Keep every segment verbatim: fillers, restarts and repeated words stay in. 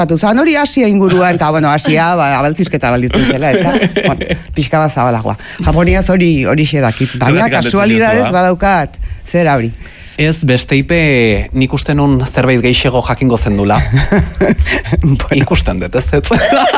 batu zan hori Asia inguruan, eta bueno, Asia, ba, abaltzizketa balitzen zela, ez da? Bueno, pixka bat zabalagoa. Japoniaz hori hori xedakit, baina kasualidadez badaukat, zera hori. Ez, besteipe nik uste nun zerbait geixego jakingo zendula. Bueno. Ikusten dut, ez ez?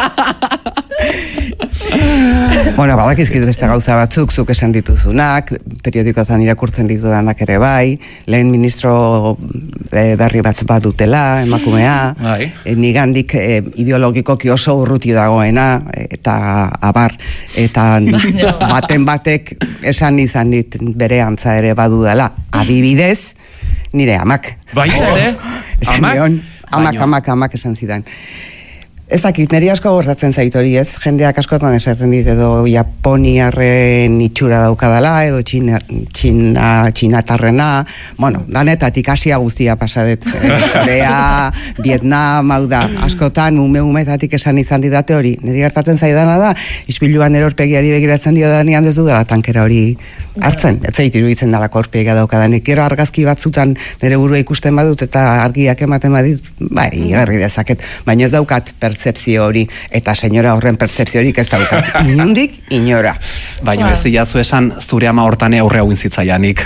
Bueno, badakizkit beste gauza batzuk, zuk esan dituzunak, periodikotan irakurtzen ditudanak ere bai, lehen ministro e, berri bat badutela, emakumea, e, nigandik e, ideologikoki oso urruti dagoena, eta abar, eta baten batek esan izan dit bere antza ere badudala, adibidez, nire amak. Bai, ere? Amak? Amak, amak, amak esan zidan. Ez dakit, niri asko gortatzen zait hori ez, jendeak askotan esaten dit edo japoniarren itxura daukadala, edo txina, txina, txinatarrena, bueno, danetatik Asia guztia pasadet, Korea, Vietnam, hau da, askotan ume-umetatik esan izan didate hori, niri gertatzen zaidana da, ispiluan erorpegiari begiratzen dio danian ez dudala tankera hori hartzen, ez zait iruditzen dalako horpegia daukadanik, gero argazki batzutan nire burua ikusten badut eta argiak ematen badit, bai, igarri dezaket, baina ez daukat pertzepzio hori, eta senyora horren pertzepzio horik ez daukat, inundik, inora. Baina ez diazu esan zure ama hortane aurre hauin zitzaianik.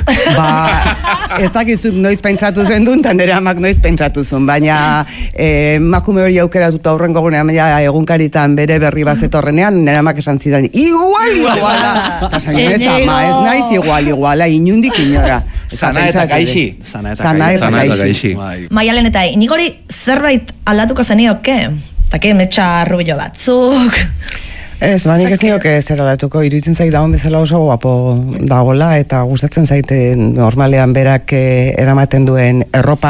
Ba, ez dakizuk noiz pentsatu zen duen, eta nire amak noiz pentsatu zuen, baina emakume hori aukeratuta aurrengo gunean, egunkaritan bere berri bazetorrenean, nire amak esan zidan, igual, iguala, eta senyora ez ama, ez nahi igual, iguala, inundik inora. Zana eta gaixi. Zana eta gaixi. Maialen eta inigori zerbait aldatuko zenioke? Taki metxa rubio batzuk... Ez, manik ez nioke zer aldatuko, iruditzen zait dagoen bezala oso guapo dagoela, eta gustatzen zaite normalean berak e, eramaten duen erropa,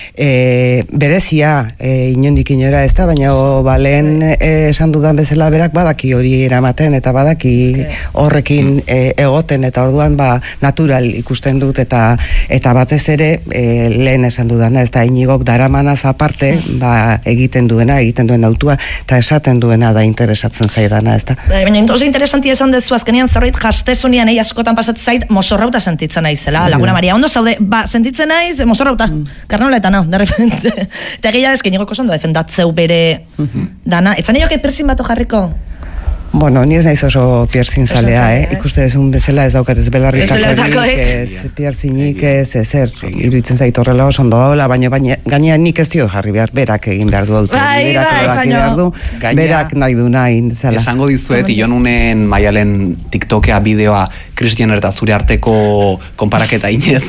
e, berezia e, inondik inora ez da, baina balen e, esan dudan bezala berak badaki hori eramaten, eta badaki horrekin e, egoten, eta orduan ba, natural ikusten dut, eta eta batez ere e, lehen esan dudana, ez da inigok daramanaz aparte, ba, egiten duena, egiten duen autua, eta esaten duena da interesatzen zaidana. Baina oso interesantia esan dezu azkenean zerbait jastezunian egi askotan pasatzen zait mozorrauta sentitzen naizela, Laguna Maria, ondo zaude, ba, sentitzen naiz mozorrauta, karnoletan, no, de repente, eta egia ezken nigoko ondo defendatzeu bere dana, etzan nioke persin bato jarriko? Bueno, ni ez naiz oso piercing zalea, eh? Ikuste desun bezala ez daukat ez belarritakorik, ez piercingik, ez ezer, iruditzen zait horrela oso ondo daula, baina gainean nik ez dio jarri behar, berak egin behar du auto, berak erabaki behar du, berak nahi du nahi zela. Esango dizuet, ionunen Maialen TikTokea bideoa Kris Jenner eta zure arteko konparaketa inez,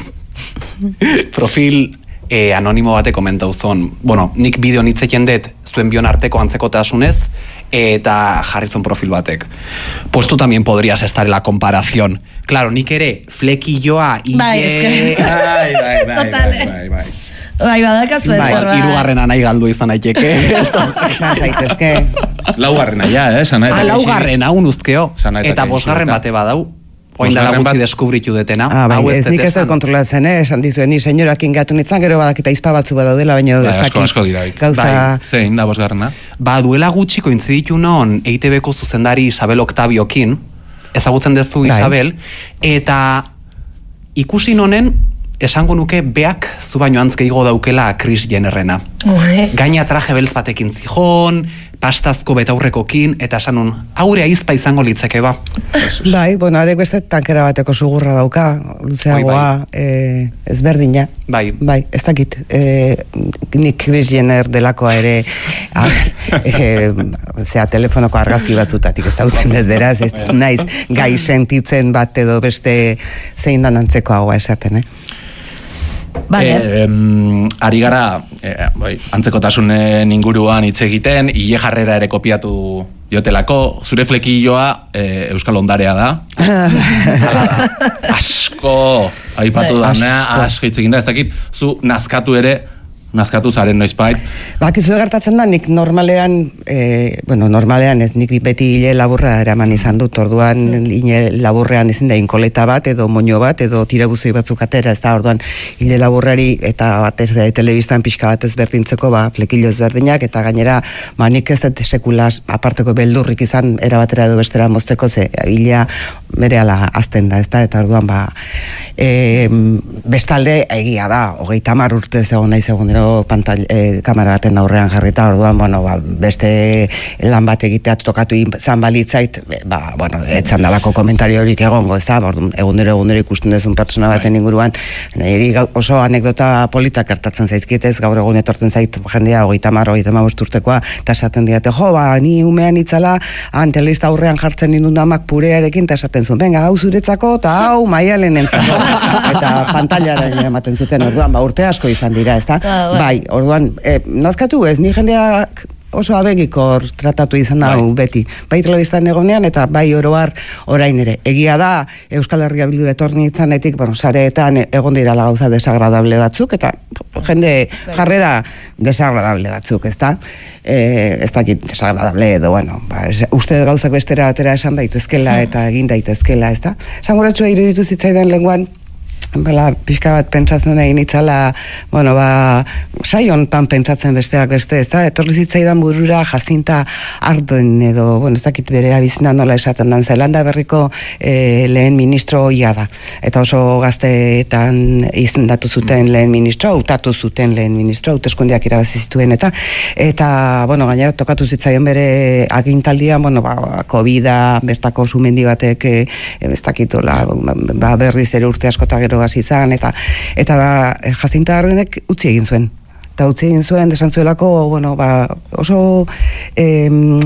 profil eh, anonimo bate komentau zon, bueno, nik bideo nitzeken dut zuen bion arteko antzekotasunez, eta Harrison profil batek. Pues tú también podrías estar en la comparación. Claro, nik ere flekilloa hile... Bai, eske... Bai, bai, bai, bai, bai. Bai, badakazu ez zer, bai. Hirugarrena nahi galdu izan aiteke. Esan zaitezke. Laugarrena, ja, eh? Ah, laugarrena, unuzkeo. Eta bosgarren bate badau. Oin dara gutxi deskubritu detena. Ah, bai, ez nik ez dut kontrolatzen, eh? Esan dizuen, ni senyorakin gatu nitzan, gero badakita izpa batzu badaudela, baina ez dakit. Asko, asko dira. Gauza... Zein da bosgarrena? Ba, duela gutxi kointziditu non E I T B-ko zuzendari Isabel Octaviokin, ezagutzen dezu Isabel, eta ikusi nonen, esango nuke beak zu baino antz gehiago daukela Kris Jennerrena. Gaina traje beltz batekin zijon, pastazko betaurrekokin, eta esan nun, haure aizpa izango litzeke ba. Bai, bueno, arek beste tankera bateko sugurra dauka, luzeagoa, eh, ezberdina. Bai. Bai, ez dakit, eh, nik Kris Jenner delakoa ere, a, eh, zera, telefonoko argazki batzutatik ez dautzen dut beraz, ez naiz gai sentitzen bat edo beste zein dan antzeko haua esaten, eh? Vale. Eh, em, ari gara, eh, bai, antzekotasunen inguruan hitz egiten, ile jarrera ere kopiatu diotelako, zure flekilloa eh, Euskal Ondarea da. Hala da. Asko aipatu da, asko hitz egin da, ez dakit, zu nazkatu ere, nazkatu zaren noizbait. Bakizu gertatzen da, nik normalean, e, bueno, normalean ez nik beti hile laburra eraman izan dut, orduan hile laburrean ezin da inkoleta bat, edo moño bat, edo tirabuzoi batzuk atera, ez da, orduan hile laburrari eta batez da, telebistan pixka bat ezberdintzeko, ba, flekillo ezberdinak, eta gainera, ba, nik ez dut sekula aparteko beldurrik izan, erabatera edo bestera mozteko, ze hilea berehala azten da, ez da, eta orduan, ba, e, bestalde egia da, hogeita hamar urte zegoen nahi zegoen gero pantal, e, kamera baten aurrean jarrita, orduan, bueno, ba, beste lan bat egitea tokatu izan balitzait, ba, bueno, etzan dalako komentario horik egongo, ez da, orduan, egunero egunero ikusten dezun pertsona baten inguruan, niri oso anekdota politak hartatzen zaizkietez, gaur egun etortzen zait jendea hogeita hamar, hogeita hamabost urtekoa, eta esaten diate, jo, ba, ni umean itzala, antelista aurrean jartzen nindun damak purearekin, eta esaten zuen, venga, hau zuretzako, eta hau Maialen entzako, eta pantailara ematen zuten, orduan, ba, urte asko izan dira, ez da? Bai, orduan, e, nazkatu ez, ni jendeak oso abegikor tratatu izan hau beti. Bai telebistan egonean eta bai oroar orain ere. Egia da, Euskal Herria Bildura etorni izanetik, bueno, sareetan egon dira la gauza desagradable batzuk, eta jende jarrera desagradable batzuk, ez da? E, ez dakit desagradable edo, bueno, ba, uste gauzak bestera atera esan daitezkela eta egin daitezkela, ez da? Esangoratxua iruditu zitzaidan lenguan, bela, pixka bat pentsatzen egin itzala, bueno, ba, sai honetan pentsatzen besteak beste, ez da, etorri zitzaidan burura Jacinta Ardern edo, bueno, ez dakit bere abizena nola esaten dan, Zelanda berriko e, lehen ministro oia da, eta oso gazteetan izendatu zuten lehen ministro, hautatu zuten lehen ministro, hauteskundeak irabazi zituen, eta, eta, bueno, gainera tokatu zitzaion bere agintaldian, bueno, ba, COVID-a, bertako sumendi batek, e, ez dakitola, ba, berriz ere urte askota gero hasi izan, eta eta Jacinta Ardenek utzi egin zuen. Eta utzi egin zuen, desan zuelako, bueno, ba, oso em,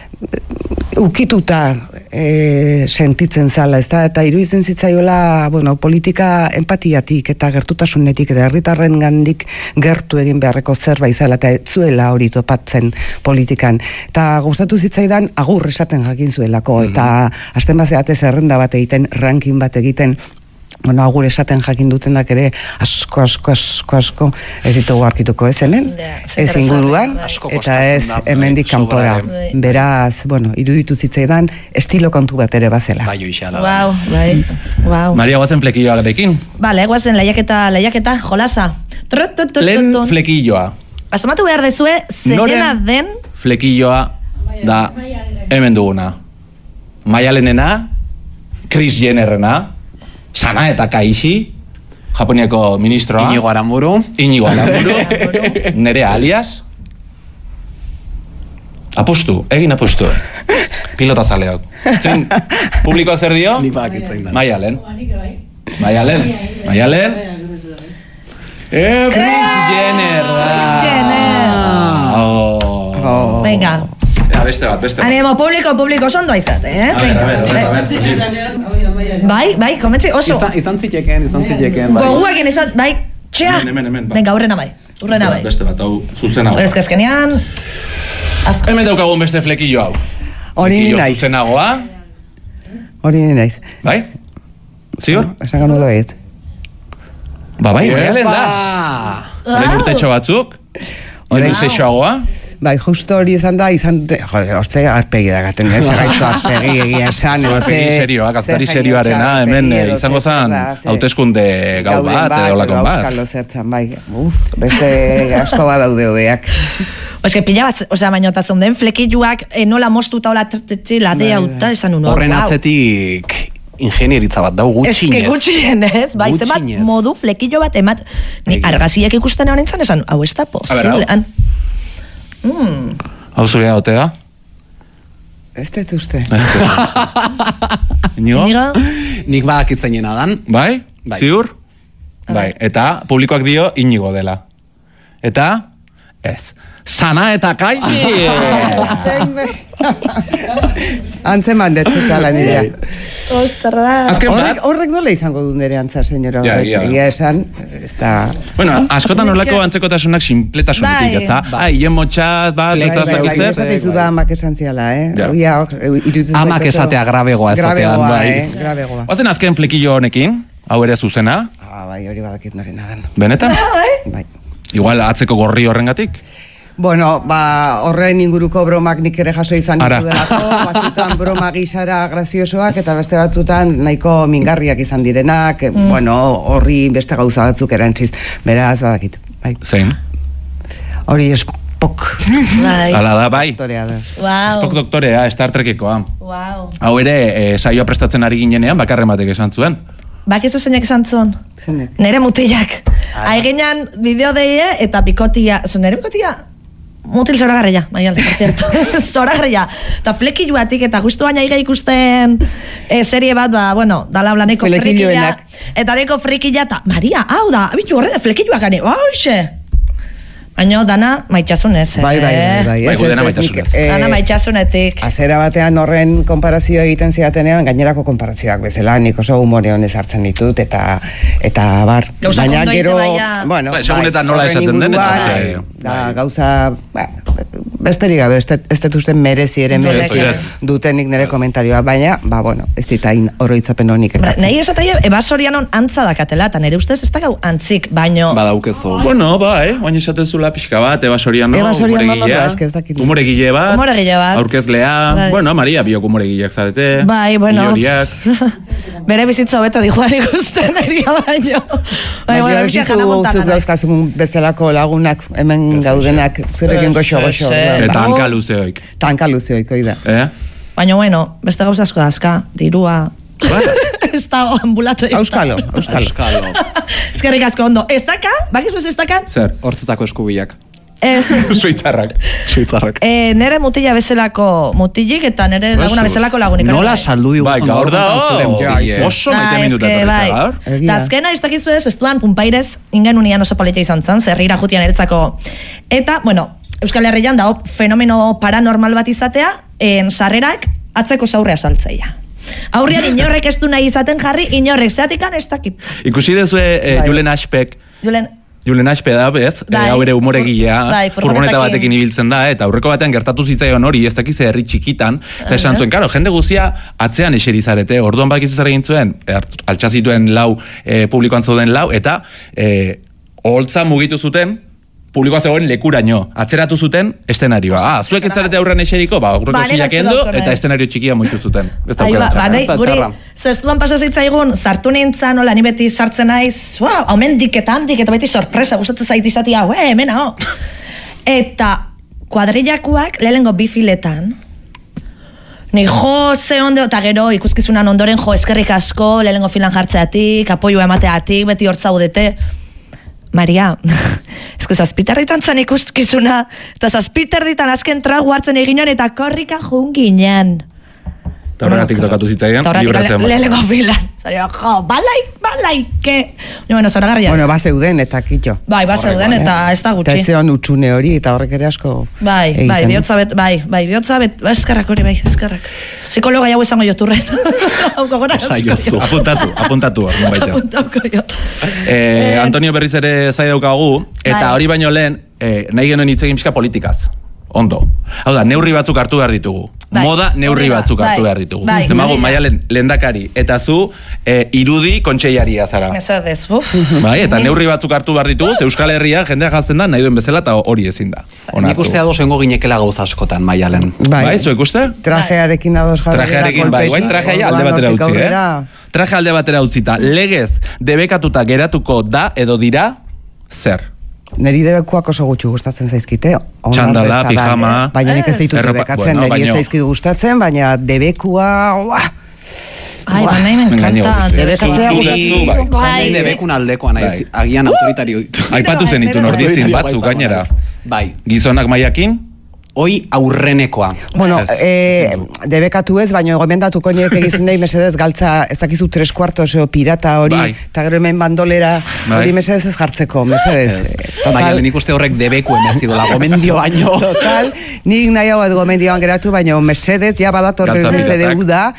ukituta e, sentitzen zala, ez da, eta iruditzen zitzaiola, bueno, politika empatiatik eta gertutasunetik eta herritarren gandik gertu egin beharreko zerbait zela, eta ez zuela hori topatzen politikan. Eta gustatu zitzaidan agur esaten jakin zuelako, mm-hmm. eta hasten bazea zerrenda bat egiten, ranking bat egiten, bueno, agur esaten jakin dutenak ere asko, asko, asko, asko ez ditugu arkituko ez hemen, ez inguruan, eta ez hemendik kanpora. Beraz, bueno, iruditu zitzaidan estilo kontu bat ere bazela. Bai, oixala. Wow, bai, wow. Maria, guazen flekilloarekin? Bale, guazen lehiaketa, lehiaketa, jolasa. Lehen flekilloa. Asmatu behar dezue, zerena den... Flekilloa da hemen duguna. Maialenena, Kris Jennerrena, Sana eta Kaixi, Japoniako ministroa. Inigo Aramburu. Inigo Aramburu. Nere alias. Apustu, egin apustu. Pilota zaleok. Zein, publikoak zer dio? Ni bakitzen da. Maialen. Maialen. Maialen. Eh, Kris Jenner. Kris Jenner. Oh. Venga. Ja, beste bat, beste bat. Animo, publiko, publiko, sondo aizate, eh? A ver, a ver, a ver, a ver. Bai, bai, komentzi, oso. Izan, izan ziteken, izan ziteken, bai. Goguakin izan, bai, txea. Hemen, hemen, hemen, bai. Venga, urrena bai, urrena bai. Beste bat, hau, zuzena. Ezkezkenean, azko. Hemen daukagun beste flekillo hau. Hori ni naiz. Zuzenagoa. Hori ni naiz. Bai? Ziur? Esan gano loet. Ba, bai, maialen da. Horren urtetxo batzuk. Horren zeixoagoa. Bai, justo hori izan da, izan, jode, hortze arpegi da gaten, ez gaitu arpegi egia esan, edo ze... Arpegi serioa, gaztari serioarena, hemen izango zan, hauteskunde gau bat, edo lakon bat. Euskalo zertzan, bai, uf, beste asko bat daude hobeak. Oz, que pila bat, osea, baina eta zonden flekilluak nola mostuta hola txela de auta, esan uno. Horren atzetik ingenieritza bat dau gutxinez. Ez que gutxinez, bai, zenbat modu flekillo bat emat, ni argaziak ikusten egon nintzen, esan, hau ez da posible. Mm. Hau zurea ote da? Ez dut uste. Inigo? Nik badakit zeinena dan. Bai? Bai. Ziur? Bai. Eta publikoak dio Inigo dela. Eta? Ez. Sana eta Kaixi! Antzeman detzitzala nire. Ostras. Horrek, horrek nola izango du nire antza, senyora. Ja, egia da. Egia esan, ez da... Bueno, askotan horleko antzekotasunak sinpletasunetik, ez da? Ah, hien motxat, bat, eta Bai, bai, zer? esate izu da amak esan ziala, eh? Ja. Amak esatea grabegoa esatean, bai. Eh? Grabegoa. Oazen azken flekillo honekin, hau ere zuzena. Ah, bai, hori badakit norena den. Benetan? Bai. Igual atzeko gorri horrengatik? Bueno, ba, horren inguruko bromak nik ere jaso izan ditu delako, batzutan broma gisara graziosoak, eta beste batzutan nahiko mingarriak izan direnak, mm. bueno, horri beste gauza batzuk erantziz, beraz, badakit. Bai. Zein? Hori Spock. Bai. Hala da, bai. Doktorea da. Wow. Spock doktorea, Star Trekekoa. Wow. Hau ere, e, saioa prestatzen ari ginenean, bakarren batek esan zuen. bakizu zeinak esan zuen? Zeinek? Nere mutilak. Aigenan bideo deie eta bikotia, nere bikotia, mutil zoragarria, maial, por cierto. Zoragarria. Eta flekiluatik eta justu baina iga ikusten e, serie bat, ba, bueno, dala blaneko frikila. Eta neko frikila, eta Maria, hau da, abitu horre da flekiluak gane, hoxe. Baina dana maitasunez, eh? Bai, bai, bai, bai. Bai, dana maitasunez. Dana maitasunetik. Azera batean horren konparazio egiten zidatenean, gainerako konparazioak bezala, nik oso humore honez hartzen ditut, eta eta bar. Gauza baina gero, baina... bueno, bai, segunetan nola esaten den, eta... Da, gauza, ba, besterik gabe, ez dut uste merezi ere merezi dutenik nire komentarioa, baina, ba, bueno, ez ditain oroitzapen honik ekartzen. Nahi esataia, ebasorianon antza dakatela, eta nire ustez ez da gau antzik, baino... Badaukezu. Bueno, bai, baina esaten zula pixka bat, ebasoriano, ebasoriano nola, eske ez dakit. Humoregile bat, Humoregile bat. aurkezlea, Bai. bueno, Maria biok humoregileak zarete, Bai, bueno. Iloriak. Bere bizitza hobeto dijoan ikusten eria baino. Bai, Baina bueno, ez bizia ditu jana montana. zuk dauzkazun bezalako lagunak, hemen gaudenak, zurekin goxo-goxo. Eta hanka luzeoik. Tanka luzioik, oida. Eh? Baina, bueno, beste gauza asko dazka, dirua. Ez da ambulatu. Auskalo, auskalo. Euskalo. Ezkerrik asko ondo. Ez daka? Bakizu ez ez dakan? Zer? Hortzetako eskubilak. Eh, Suitzarrak. Suitzarrak. eh, nere mutila bezalako mutilik eta nere laguna bezalako lagunik. Nola saldu Bai, diguzun gaur da, zure oh, mutile. oso maite Ah, minuta eske, etorri bai. zara gaur. Egia. Eta azkena ez dakizu ez, ez duan punpairez ingen unian oso politia izan zen, zerrira jutian eretzako. Eta, bueno, Euskal Herrian da fenomeno paranormal bat izatea, en sarrerak atzeko zaurrea saltzeia. Aurrean inorrek ez du nahi izaten jarri, inorrek zeatikan ez dakit. Ikusi dezue eh, Bai. Julen Aspek, Julen, Julen Aspe da, bez? Bai. Eh, hau ere humoregilea, Bai, furgoneta furgonetakin. batekin ibiltzen da, eta aurreko batean gertatu zitzaion hori, ez dakize herri txikitan, eta esan zuen, karo, jende guzia atzean eseri zarete, orduan bakizu zer egin zuen, altxa zituen lau, eh, publikoan zauden lau, eta eh, oholtza mugitu zuten, publikoa zegoen lekuraino, atzeratu zuten estenarioa. Ah, zuek ez zarete aurrean eseriko, ba, aurreko Ba, silak nire endu, hartu eta dauko, estenario txikia moitu zuten. Ez da Ai, ba, aukera ba, txarra. nahi, ez da guri, txarra. zestuan pasa zitzaigun, sartu nintzen, nola, ni beti sartzen naiz, wow, haumendik eta handik, eta beti sorpresa, gustatzen zait izatia, hue, hemen hau. Eta kuadrillakuak lehenengo bi filetan, ni jo ze ondo, eta gero ikuskizunan ondoren jo eskerrik asko, lehenengo filan jartzeatik, apoioa emateatik, beti hor zaudete. Maria, esko zazpiterditan zen ikuskizuna, eta zazpiterditan azken tragu hartzen eginan, eta korrika jun ginen. Eta horregatik tokatu zitzaidan, Eta libra horretik zen. lehenengo filan. Zario, jo, balaik, balaike. Bueno, zoragarria. Bueno, ba zeuden eta kitxo. Bai, ba zeuden eta ez da Eta gutxi. etzeon utxune hori, eta horrek ere asko Bai, egiten bai, du. bihotza bet, bai, bai, bihotza bet, ba, eskerrak hori, bai, eskerrak. Psikologa jau esango joturren. Hau gogora Saiozu. Apuntatu, apuntatu hor, nubaitea. Apuntauko jo. Eh, Antonio berriz ere zai daukagu, eta Bai. hori baino lehen, eh, nahi genuen hitz egin pixka politikaz. Ondo. Hau da, neurri batzuk hartu behar ditugu. Bai. Moda neurri Hori da, batzuk hartu bai, behar ditugu. bai, Demago, hori da. Maialen lehendakari, eta zu eh, irudi kontseilaria zara. Mesedez, buf. Bai, eta neurri batzuk hartu behar ditugu, ze Euskal Herria jendea jazten da nahi duen bezala, eta hori ezin da. Nik uste ados engo ginekela gauza askotan, Maialen. Bai, Bai, zuek uste? trajearekin ados jarri Trajearekin, bai, guain trajea alde batera utzi, eh? Traje alde batera utzita, legez debekatuta geratuko da edo dira, zer? Neri debekuak oso gutxi gustatzen zaizkite. ona Txandala, bezala, pijama. eh? Baina nik ez ditut Erropa- debekatzen, bueno, neri ez baino- zaizkidu gustatzen, baina debekua... Uah, Ai, ba, nahi me Engaño encanta. guztia. Debekatzea Zu- gustatzen zu- zaizu, bai. Bai. Ni debekun aldekoa Bai. naiz, agian autoritario ditu. Aipatu zen ditun Pero- ordizin Autoritario batzuk izango gainera. naiz. Bai. Gizonak maiakin, Hoi aurrenekoa. Bueno, Ez. eh, debekatu ez, baina gomendatuko niek egizun nahi mesedez galtza, ez dakizu tres cuartos o pirata hori, Bai. eta gero hemen bandolera Bai. hori mesedez ez jartzeko, mesedez. eh, Maialen nik uste horrek debeku emezidola, gomendio baino. Total, nik nahi hau edu gomendioan geratu, baina mesedez, ja badator Galtza berriz piratak. edeu da,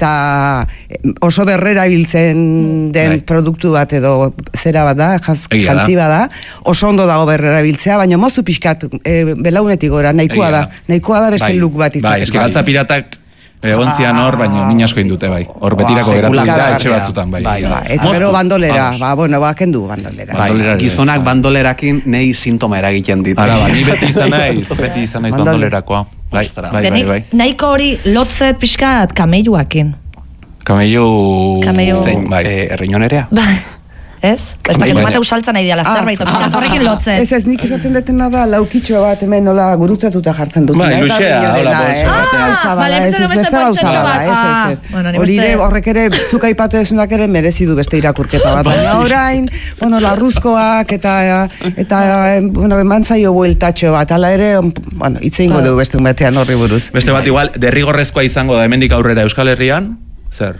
eta oso berrera biltzen den Bai. produktu bat edo zera bat da, jaz, Egia da. jantzi bada, oso ondo dago berrera biltzea, baina mozu pixkat, e, belaunetik gora, nahikoa Egia da, da. nahikoa da beste bai, look bat bai, izateko. eske galtza piratak egon zian hor, baina min asko indute, bai. Hor betirako Ba, geratzen dira sekulagarria. etxe batzutan, bai. Bai, Ba, eta Moztu, gero bandolera, vamos. ba, bueno, ba, kendu bandolera. Bai, Bandolera ere, gizonak bai. bandolerakin nei sintoma eragiten ditu. Ara, ba, ni beti izan naiz, beti izan naiz Bandole- bandolerakoa. Bai, Ostras. bai, bai, Azkenik, bai. nahiko hori lotzet pixkat kameioakin. Kamellu... Kamellu- Zein, bai. eh, errinonerea? Bai. Ez? Ez dakit Mateu saltza nahi diala zerbait, pixat horrekin lotzen. Ez ez, nik esaten detena da, laukitxo bat hemen nola gurutzatuta jartzen dut. Ba, ilusea, hola, bale, ez ez, beste gauza bada, ez ez, ez. Hori ere, horrek ere, zuk aipatu desunak ere merezi du beste irakurketa bat. Baina orain, bueno, larruzkoak eta, eta, bueno, emantzaio bueltatxo bat, ala ere, bueno, itzein godu beste un batean horri buruz. Beste bat igual, derrigorrezkoa izango da hemendik aurrera Euskal Herrian, zer?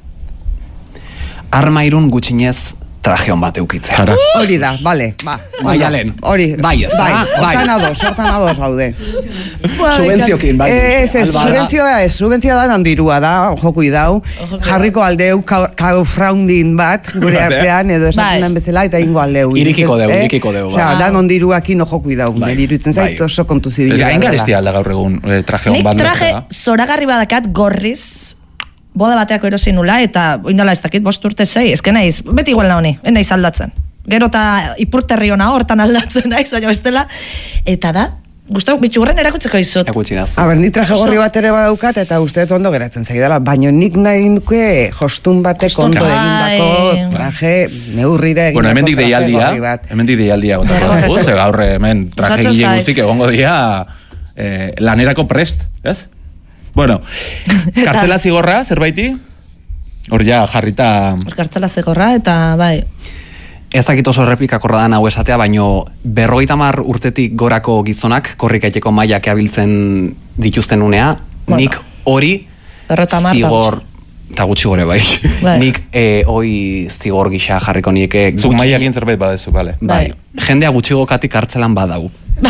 Armairun gutxinez trajeon bat eukitzea. Hori da, bale, ba. Maialen. Hori, bai, ez da, bai. bai. Hortan ados, hortan ados gaude. Subentziokin, bai. Ez, ez, subentzioa ez, subentzioa da nandirua da, jokui dau, jarriko aldeu, crowdfunding bat, gure artean, edo esaten den bezala, eta ingo aldeu. Irikiko deu, irikiko deu. Osea, da nandiruakin jokui dau, nire iruditzen zait, oso kontu zibilia. Ez gain garesti alda gaur egun traje hon bat. Nik traje zoragarri badakat gorriz, boda bateako erosi nula, eta oindala ez dakit, bost urte zei, ezken naiz, beti igual honi, naiz aldatzen. Gero eta ipurterri hona hortan aldatzen naiz, baina bestela, eta da, Gustavo, bitxurren erakutzeko izut. Ekutxinaz. A ber, ni traje gorri bat ere badaukat, eta uste dut ondo geratzen zaidala, baina nik nahi nuke jostun batek ondo egindako traje, neurrire egindako bueno, hemendik traje gorri bat. Hemendik deialdia gotako. Uze gaur hemen traje gile guztik egongo dira eh, lanerako prest, ez? Bueno, kartzela zigorra, zerbaiti? Hor ja, jarrita... Kartzela zigorra, eta bai... Ez dakit oso errepikakorra da hau esatea, baino berrogeita hamar urtetik gorako gizonak korrikaiteko mailak abiltzen dituzten unea, bueno, nik hori zigor... Eta gutxi gore bai. bai. Nik e, hoi zigor gisa jarriko nieke... Zuk maiakin zerbait badezu, bale. Bai. Jendea gutxigokatik kartzelan badau.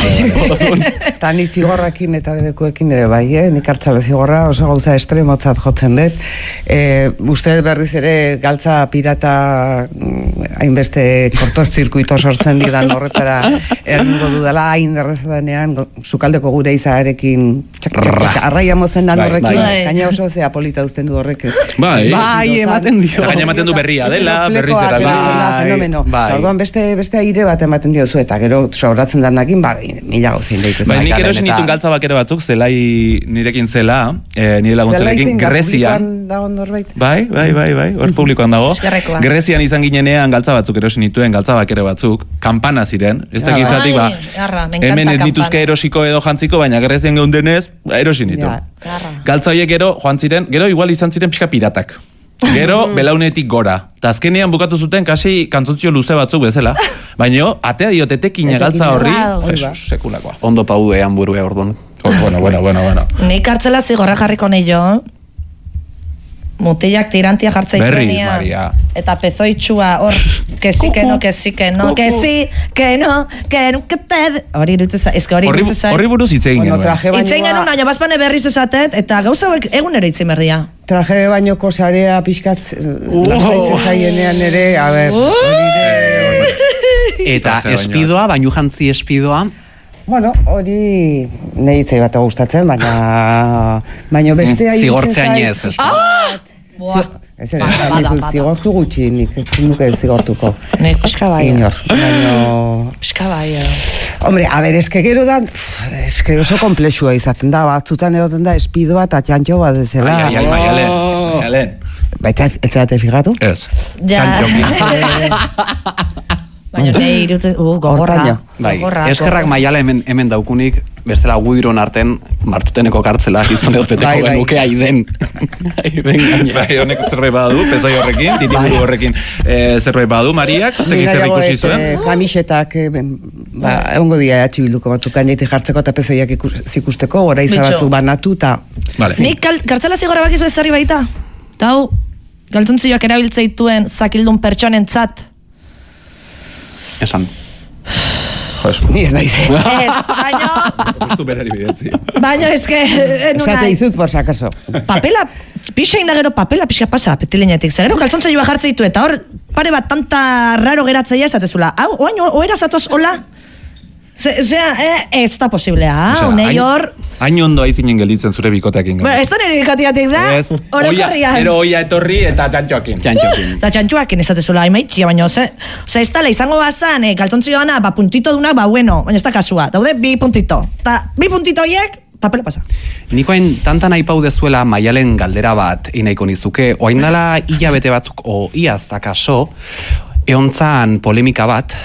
Eta ni zigorrakin eta debekuekin ere bai, eh? Nik hartzala zigorra oso gauza estremotzat jotzen dut. E, uste berriz ere galtza pirata hainbeste kortozirkuito sortzen didan horretara eringo dudala, hain derrezadanean, sukaldeko gure izarekin txak, txak, txak, arraia mozen dan horrekin, gaina oso zea polita uzten du horrek. Bai, bai, ematen dio. Gaina ematen du berria dela, berriz eta fenomeno. Orduan beste beste aire bat ematen dio zu, eta gero sobratzen danakin, ba, mila gauzein daitez. Bai, nik erosin ditun galtza bakero batzuk, zelai nirekin zela, eh, nire laguntzelekin, Grezian. Bai, bai, bai, bai, hor publikoan dago. Grezian izan ginenean galtza batzuk erosin dituen, galtza bakero batzuk, kampana ziren. Ez dakiz zatik, ba, hemen ez nituzke erosiko edo jantziko, baina Grezian geundenez, erosin ditu. Galtza horiek gero, joan ziren, gero igual izan ziren pixka piratak. Gero, belaunetik gora. Ta azkenean bukatu zuten kasi kantzontzio luze batzuk bezala. Baina, atea diotetekin galtza horri, Jesus, sekulakoa. Ondo paudean burue orduan. Bueno, bueno, bueno, bueno. Nik kartzela zigorra jarriko nahi jo. Mutilak tirantia jartzea ituenia. Maria. Eta pezoitxua hor, que sí, que no, que sí, que no, que sí, que no, que no, que te... Hori irutza, ez que hori irutza. Horri buruz itzegin genuen. Itzegin genuen, baina bazpane berriz esatet, eta gauza egun ere itzin berdia. Traje de bañoko sarea pixkat lasaitzen zaienean ere, a ber, hori Eta espidoa, bainu jantzi espidoa, bueno, hori nahi itzai bat gustatzen, baina baina bestea zigortzean ez, ez. Ez ere, zigortu gutxi, nik ez nuke zigortuko. Nik pixka bai. Inor, baina... Pixka bai. Hombre, a ber, eske gero da, eske oso komplexua izaten da, batzutan edoten da espidoa eta txantxo bat ezela. Ai, ai, maialen, maialen. Baita, ez zate figatu? Ez. Ja. Baina nahi irutez, uh, gogorra. Bai, eskerrak maiala hemen, hemen daukunik, bestela guiron arten martuteneko kartzela gizonez beteko genuke aiden. Bai, honek zerbait badu, pezoi horrekin, titiburu horrekin zerbait badu, Mariak, teki zer ikusi zuen? Kamisetak, ba, egongo dia atxibilduko batzuk, gainetik jartzeko eta pezoiak ikusteko, gora izan batzuk banatu, eta... Nik kartzela zigorra bakizu ezarri baita, eta hau, galtzontzioak erabiltzeituen zakildun pertsonentzat, esan. Ni ez naiz. Ez, baina... Justu berari bidetzi. Baina ez que... Esate izut, por si acaso. Papela, pixa indagero papela, pixa pasa, petilinetik. Zagero kaltzontza joa jartzeitu eta hor, pare bat tanta raro geratzeia esatezula. Hau, oain, oera zatoz, hola? Zea, eh, ez da posiblea, unei hor... Hain ondo aizinen gelditzen zure bikoteakin. Bueno, ez da nire bikoteatik da, orokorrian. Ero oia etorri eta txantxoakin. Txantxoakin. Eta txantxoakin ezatezula, haimaitxia, baina, ze, ez dala, izango bazan, eh, kaltzontzioana, ba, puntito dunak, ba, bueno, baina ez da kasua, daude, bi puntito. Ta, bi puntito hiek, papela pasa. Niko hain tantan aipau dezuela maialen galdera bat inaiko nizuke, oain dala hilabete batzuk, o iaz akaso, eontzan polemika bat,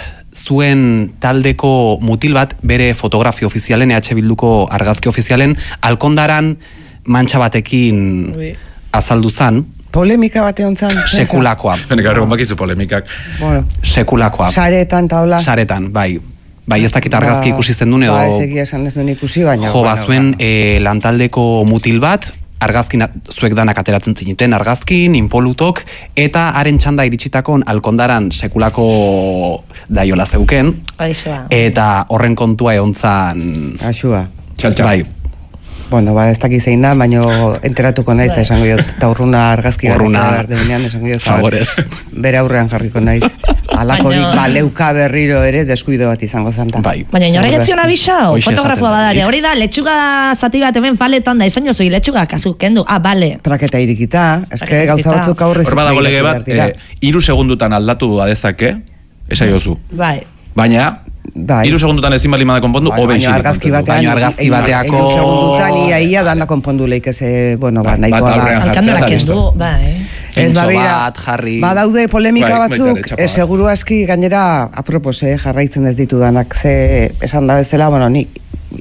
zuen taldeko mutil bat bere fotografia ofizialen, E H Bilduko argazki ofizialen, alkondaran mantxa batekin azaldu zan. Polemika bat egon zan? Sekulakoa. Gaur egun bakizu polemikak. Bueno. Sekulakoa. Saretan taula? Saretan, bai. Bai, ez dakit argazki ikusi zen duen edo... Ba, ez egia esan ez duen ikusi, baina... Jo, bazuen e, lantaldeko mutil bat, argazkin zuek danak ateratzen ziniten, argazkin, inpolutok, eta haren txanda iritsitako alkondaran sekulako daiola zeuken, Aixoa. eta horren kontua egon zan... Aixua. Txaltxa. Bai. Bueno, ba, ez dakit zein da, baina enteratuko naiz, eta esango jot, eta urruna argazki Urruna. bat denean, esango jot, Favorez. bere aurrean jarriko naiz. Alakorik Baina- baleuka berriro ere deskuido bat izango zanta. Bai. Baina inorrek etzion abisau, Hoxe fotografoa esaten badari. da. Hori da, letxuga zati bat hemen paletan da, izan jozui, letxuga, kasu, kendu, ah, bale. Praketa irikita, eske Praketa gauza irikita. batzuk aurrez. Hor badago lege bat, eh, hiru segundutan aldatu adezake, esaiozu. Bai. Baina, Bai. hiru segundutan ezin bali mada konpondu, Baina, hobe baina argazki batean, Baina argazki bateako- hiru segundutan ia ia danda konpondu leike ze, bueno, ba, Bat nahikoa aurrean da. jartzea Alkandora eta listo. kendu, bai. Ez Pintxo babira, bat, jarri... badaude polemika Bai, baita ere, batzuk, txapa e, bat. seguru aski gainera apropos, eh, jarraitzen ez ditudanak, ze esan da bezala, bueno, nik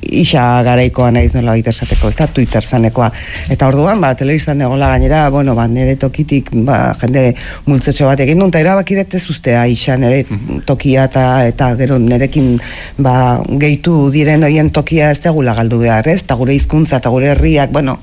isa garaikoa naiz nola baita esateko, ez da Twitter zanekoa. Eta orduan, ba, telebistan egola gainera, bueno, ba, nire tokitik, ba, jende multzotxo bat egin duen, eta erabaki dut ez ustea isa nire tokia eta, eta gero nirekin, ba, gehitu diren horien tokia ez tegula galdu behar, ez? Eta gure hizkuntza eta gure herriak, bueno,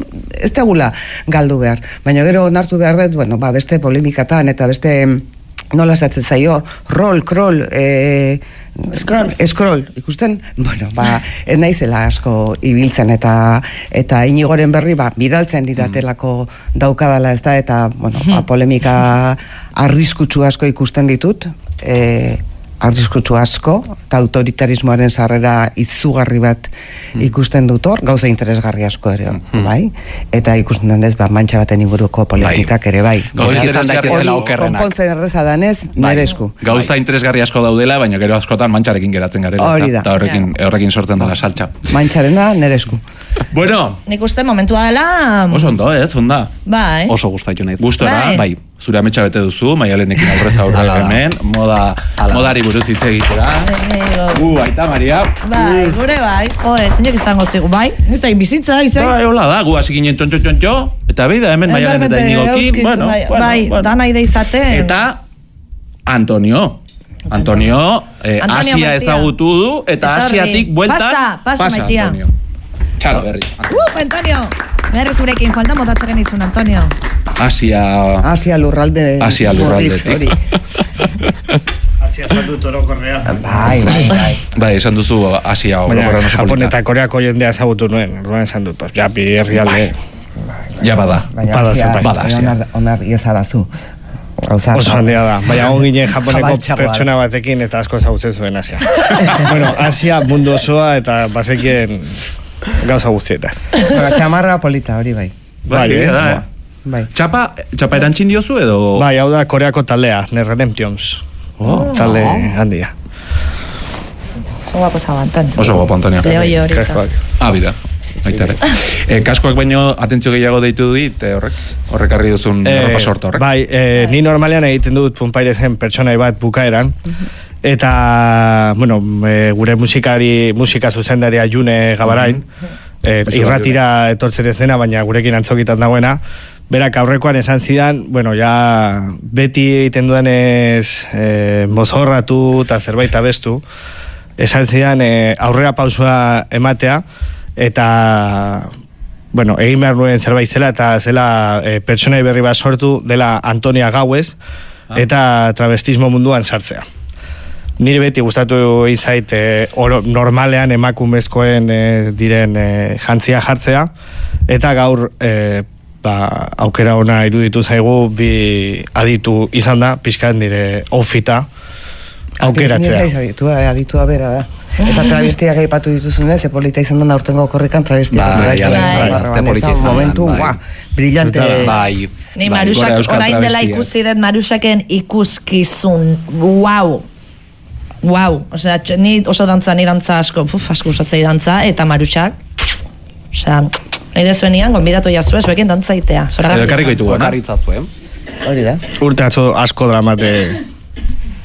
ez tegula galdu behar. Baina gero onartu behar dut, bueno, ba, beste polemikatan eta beste nola esatzen zaio, roll, crawl, eh, Scroll. Scroll, ikusten? Bueno, ba, ez naizela asko ibiltzen eta eta Inigoren berri, ba, bidaltzen didatelako daukadala, ez da, eta, bueno, ba, polemika arriskutsu asko ikusten ditut, e, arriskutsu asko, eta autoritarismoaren sarrera izugarri bat ikusten dut hor, gauza interesgarri asko ere, bai? Eta ikusten denez, ba, mantxa baten inguruko polemikak ere, bai. Gauza Hori izan interesgarri- daitezela Hori okerrenak. konpontzen erreza danez, nire esku. Gauza interesgarri asko daudela, baina gero askotan mantxarekin geratzen garela. Hori ezta? da. Eta horrekin, horrekin sortzen dela saltxa. Mantxarena, nire esku. Bueno, Nik uste momentua dela... oso ondo, ez, onda. Bai. Oso gustatu naiz. Gustora, Bai. bai. Zure ametsa bete duzu, Maialenekin aurrez aurre Hala da. hemen, moda, Hala da. modari buruz hitz egitera. Bai, Uh, aita Maria. bai, gure bai. Joe, zeinak izango zigu, bai? Nizta bizitza, izan? Bai, hola da, gu hasi ginen txon txon txon txon, eta beida hemen Maialen eta Inigokin, bueno, bai, bueno, bai, bueno. da nahi da izaten. Eta Antonio. Antonio, eh, Antonio Asia Maitia. ezagutu du, eta Etorri. Asiatik bueltan... Pasa, pasa, Maitia. Antonio. Txalo, berri. Uh, Antonio! Berri zurekin, falta motatzen izun, Antonio. Asia... Asia lurralde. Asia lurraldetik. Hori. Asia saltut orokorrea. Bai, bai, bai. Bai, esan duzu Asia Baina orokorra oso Japon polita. eta Koreako jendea ezagutu nuen. Orduan esan dut, pues, ja, bi herrialde. Ja bada. Baina Bada Asia, zerbait. Bada Asia. onar, onar iezadazu. Gauza, Oso handia da. Baina hon ginen Japoneko Zabaltxagoa. pertsona batekin eta asko ezagutzen zuen Asia. Bueno, Asia mundu osoa eta bazekien gauza guztietaz. Baina txamarra polita, hori bai. Bai, Bai, eh? da, eh? Bai. Txapa, txapa erantxin diozu edo... Bai, hau da Koreako taldea, The Redemptions. Oh. Talde handia. Oso guapo zau, Antonio. Oso guapo, Antonio. Leo jo horita. Kaskoak. Ah, bida. Baita ere. Eh, kaskoak baino atentzio gehiago deitu dit, eh, horrek, horrek harri duzun Eh, erropa sorta horrek. Bai, eh, ni normalean egiten dut punpairezen pertsonai bat bukaeran. Eta, bueno, eh, gure musikari, musika zuzendaria June Gabarain, eh, Beso irratira etortzen ez dena, baina gurekin antzokitan dagoena, berak aurrekoan esan zidan, bueno, ja beti egiten duenez eh, mozorratu eta zerbait abestu, esan zidan eh, aurrera pausua ematea, eta bueno, egin behar nuen zerbait zela, eta zela eh, pertsonai berri bat sortu dela Antonia Gauez, eta travestismo munduan sartzea. Nire beti gustatu izait eh, oro, normalean emakumezkoen eh, diren eh, jantzia jartzea, eta gaur eh, ba, aukera ona iruditu zaigu bi aditu izan da, pixkan nire outfita aukeratzea. Ni ez aditua, aditua bera da. Eta travestiak aipatu dituzunez, ze polita izan den aurtengo korrikan travestiak. Bai, kontra ja, izan bai, da, bai, barruan, azte ez polita da, izan da, momentu, bai. guau, brillante. Bai. Ni bai. Marusak Gora euskal orain dela travestia. ikusi dut Marusaken ikuskizun. Wow. Wow. Osea, tx- ni oso dantza, ni dantza asko, puf, asko usatzei dantza, eta Marusak, osea, nahi dezuenian, gonbidatu jazu ez, bekin dantzaitea. Edo ekarriko ditugu, no? Okarritzazu, eh? Hori da. Urte atzo asko dramate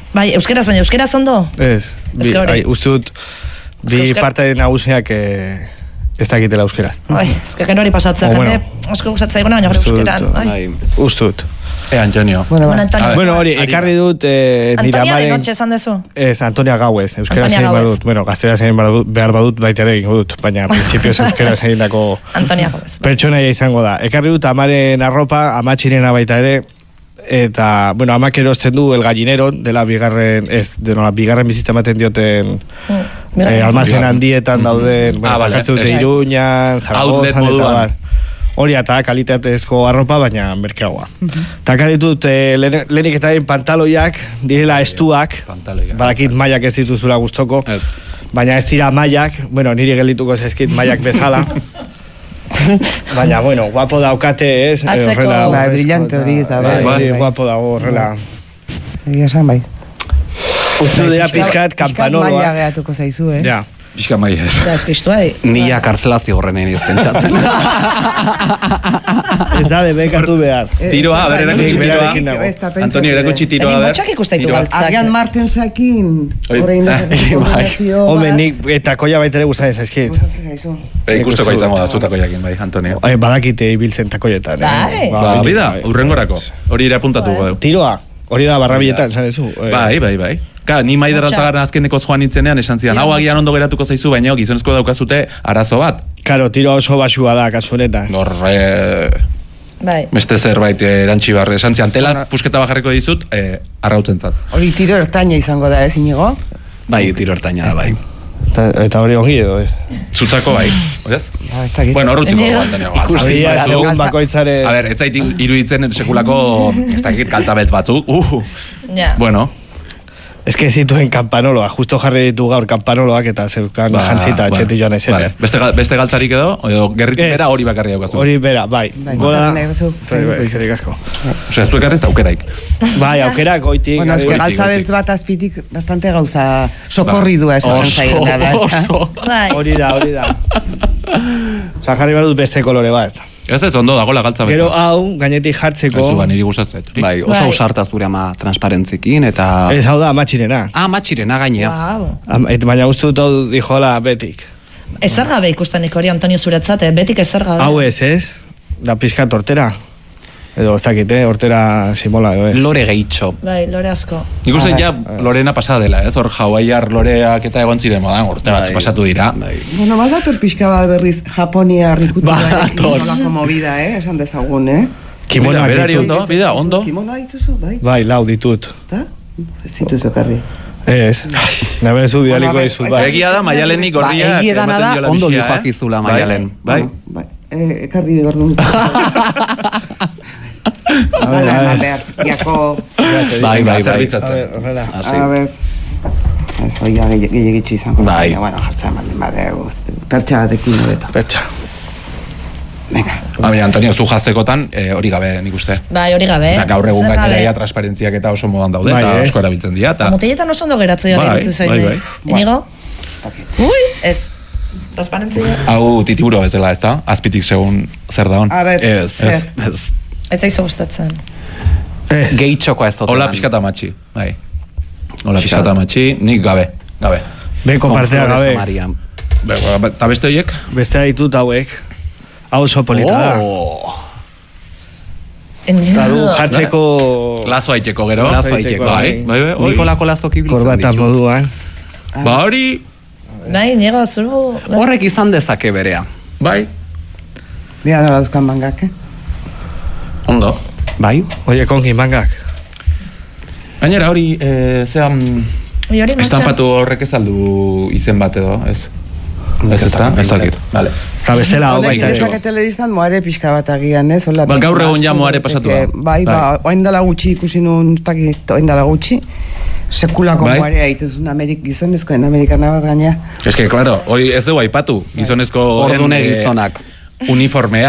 Bai, euskeraz, baina euskeraz ondo? Ez, bi, ai, uste dut, bi Euskera... parte nagusiak eh, ez dakitela euskera. Bai, ezke gero hori pasatzen, bueno. jende asko gustatzen zaiguna, baina gero euskeran. Uste dut. E, Antonio. Bueno, bueno, Antonio. Bueno, hori, ekarri dut eh, nire Antonia de amaren... noche esan dezu? Ez, Antonia Gauez, euskera Antonia zein Gauez. badut. Bueno, gaztera zein badut, behar badut baita ere egingo dut, baina prinsipioz euskera zein dako Antonia Gauez. pertsonaia izango da. Ekarri dut amaren arropa, amatxirena baita ere, eta, bueno, amak erosten du el gallineron, dela bigarren, ez, dela bigarren bizitza ematen dioten Mm, eh, almazen handietan dauden, bueno, Ah, vale. bakatze dute Iruñan, Outlet Zaragozan, eta moduan. bar. Hori eta kalitatezko arropa, baina merkeagoa. Eta karitut, eh, lehen- lehenik eta behin pantaloiak, direla estuak, Pantaloiak. badakit mailak ez dituzula gustoko, Ez. baina ez dira mailak, bueno, niri geldituko zaizkit mailak bezala. Baina, bueno, guapo daukate, ez? eh, Atzeko- horrela, Bai, horrezko brillante hori eta bai, bai, bai, bai. guapo dago, horrela. Egia esan, bai. Uste dira pizkat, Maila kampanoloa. gehatuko zaizu, eh? Ja. Pixka maia ez. Eta eskristu, bai. Nia kartzela zigorrenen ez pentsatzen. Ez da debekatu behar. Tiroa, a ber, erakutsi tiroa. berarekin dago. Ez da pentsatu Antonio, ere. erakutsi tiroa, Egin a ber. motxak ikusten ditu Tiroa. galtzak. Arian Martensakin, Oi, orain eh, da kombinazio Hombre, bat. nik eta koia baita ere gustatzen zaizkit. Gustatzen zaizu. E, ikusteko izango da, zutako jakin, bai, Antonio. Ai, badakite ibiltzen takoietan. Bai. Ba, bida, urrengorako. Hori ere apuntatuko dugu. Tiroa, hori da barrabiletan, zan ezu. Eh, Bai, bai, bai. Ka, ni Maider Altzagarren azkeneko joan nintzenean esan zidan, hau agian ondo geratuko zaizu, baina gizonezko daukazute arazo bat. Karo, tiroa oso basua da, kasu honetan. Nor, e, Bai. beste zerbait erantzi barre esan zidan, tela Bueno. pusketa bajarriko dizut, e, arrautzen zat. Hori tiro ertaina izango da, ez inigo? Bai, tiro ertaina da, bai. Eta, eta hori ongi edo, eh. Zutzako bai, oiaz? Ba, ez dakit. Bueno, horretziko Enigo. Antonio. Abia, Galtza segun batzuk. bakoitzare... A ber, ez zait iruditzen sekulako, ez dakit, galtzabeltz batzuk. Uh, Ja. bueno. Ez que zituen kampanoloa, justo jarri ditu gaur kampanoloak eta zeukan ba, jantzita bueno, etxeti joan vale. aizen. Beste, gal- beste galtzarik edo, edo gerritik Ez. bera hori bakarri daukazu. Hori bera, bai. Bai, Gola... nahi bazu, Bai, zain bai, dugu. eskerrik asko. Osea, ez du ekarrez da aukeraik. Bai, aukerak goitik... Bueno, gabe- eske Goitik, galtza goitik. beltz bat azpitik bastante gauza sokorridua esaten Oso, zaiguna da, ez da? oso. Bai. Hori da, hori da. Osa, jarri behar dut beste kolore bat. Ez ez, ondo dagoela galtza bete. Gero hau, gainetik jartzeko... Ez ba, niri gustatzen. hori. Bai, oso Bai. ausarta zure ama transparentzikin eta... Ez hau da, amatxirena. Ah, matxirena gainea. Wow. Am- et- Baina uste dut hau dijola betik. Ezer gabe ikusten hori Antonio zuretzat, eh? Betik ezer gabe. Hau ez, ez? Da pizkat hortera. Edo, ez dakit, eh? Hortera simola, edo, eh? Lore gehitxo. Bai, lore asko. Nik uste Ah, ja Lorena pasa dela, ez? Hor Hawaiiar loreak eta egon ziren modan, urte bat Bai. pasatu dira. Bai. Bueno, badator pixka bat berriz Japonia rikutuarekin Badator. nolako movida, eh? Esan dezagun, eh? Kimonoak Berari ditut. ondo, bida, ondo. Kimonoa dituzu, bai? Bai, lau ditut. Ta? Ez dituzu ekarri. Ez. Nabe zu bidaliko Bueno, dizut, bai, bai. Egia da, Maialenik Ba, gorriak egia dana da, ematen diola ondo bizia, dijoak eh? izula Bai, Maialen. Bai, Bueno, bai. Eh, ekarri gordun. A Bala, ver, a eman ver. behar, jako... Bai, bai, bai. A Zerbitzatzen. ver, horrela. Hasi. A ver... Ez oia gehiagitxu izango. Bai. Baina, bueno, jartzen baldin badeu. Pertsa batekin hobeto. Pertsa. Venga. Ah, baina, Antonio, zu jaztekotan, eh, hori gabe nik uste. Bai, hori gabe. Osea, gaur egun Zer gabe. gainera ja transparentziak eta oso modan daude, Bai, eta eh? asko erabiltzen dira, eta... Mutiletan oso ondo geratzen Bai, geratzen zain. bai, bai. Enigo? Ui, ez. Transparentzia. Hau titiburo bezala, ez da? Azpitik segun zer daun. A ver, Ez, zer. ez. Ez zaizu gustatzen. Ez. Gehitxokoa ez zotan. Hola pixkata matxi, bai. Hola Pixkat. pixkata matxi, nik gabe, gabe. Beko partea gabe. Be- ba- Eta beste horiek? Beste ditut hauek. Hau oso polita da. Oh, Enigo. Eta du jartzeko... Lazo haiteko gero. Lazo haiteko, bai. Bai, bai, hori. Nikolako lazok ibiltzen Korbata ditu. moduan. Ba hori, Bai, Enigo, zuru... Horrek izan dezake berea. bai, Bia da dauzkan mangak, eh? ondo. Bai? Oiek ongi mangak. Gainera hori, e, zean, Ui, hori martxan. estampatu horrek ez aldu izen bat edo, ez? Ez ez da? Ez dakit, vale. Eta bestela hau Honek baita ere. dezake telebistan moare pixka bat agian, ez? Hola, Ba, pixka gaur egun bat ja astu moare pasatu daiteke. da. Bai, ba, Bai. oain dela gutxi ikusi nun, ez dakit, oain dela gutxi. Sekulako Bai. moarea egitezun Amerik, gizonezkoen Amerikana bat gaina. Ez que, claro, hori ez dugu aipatu, gizonezko... Ordune eh, gizonak. Uniformea.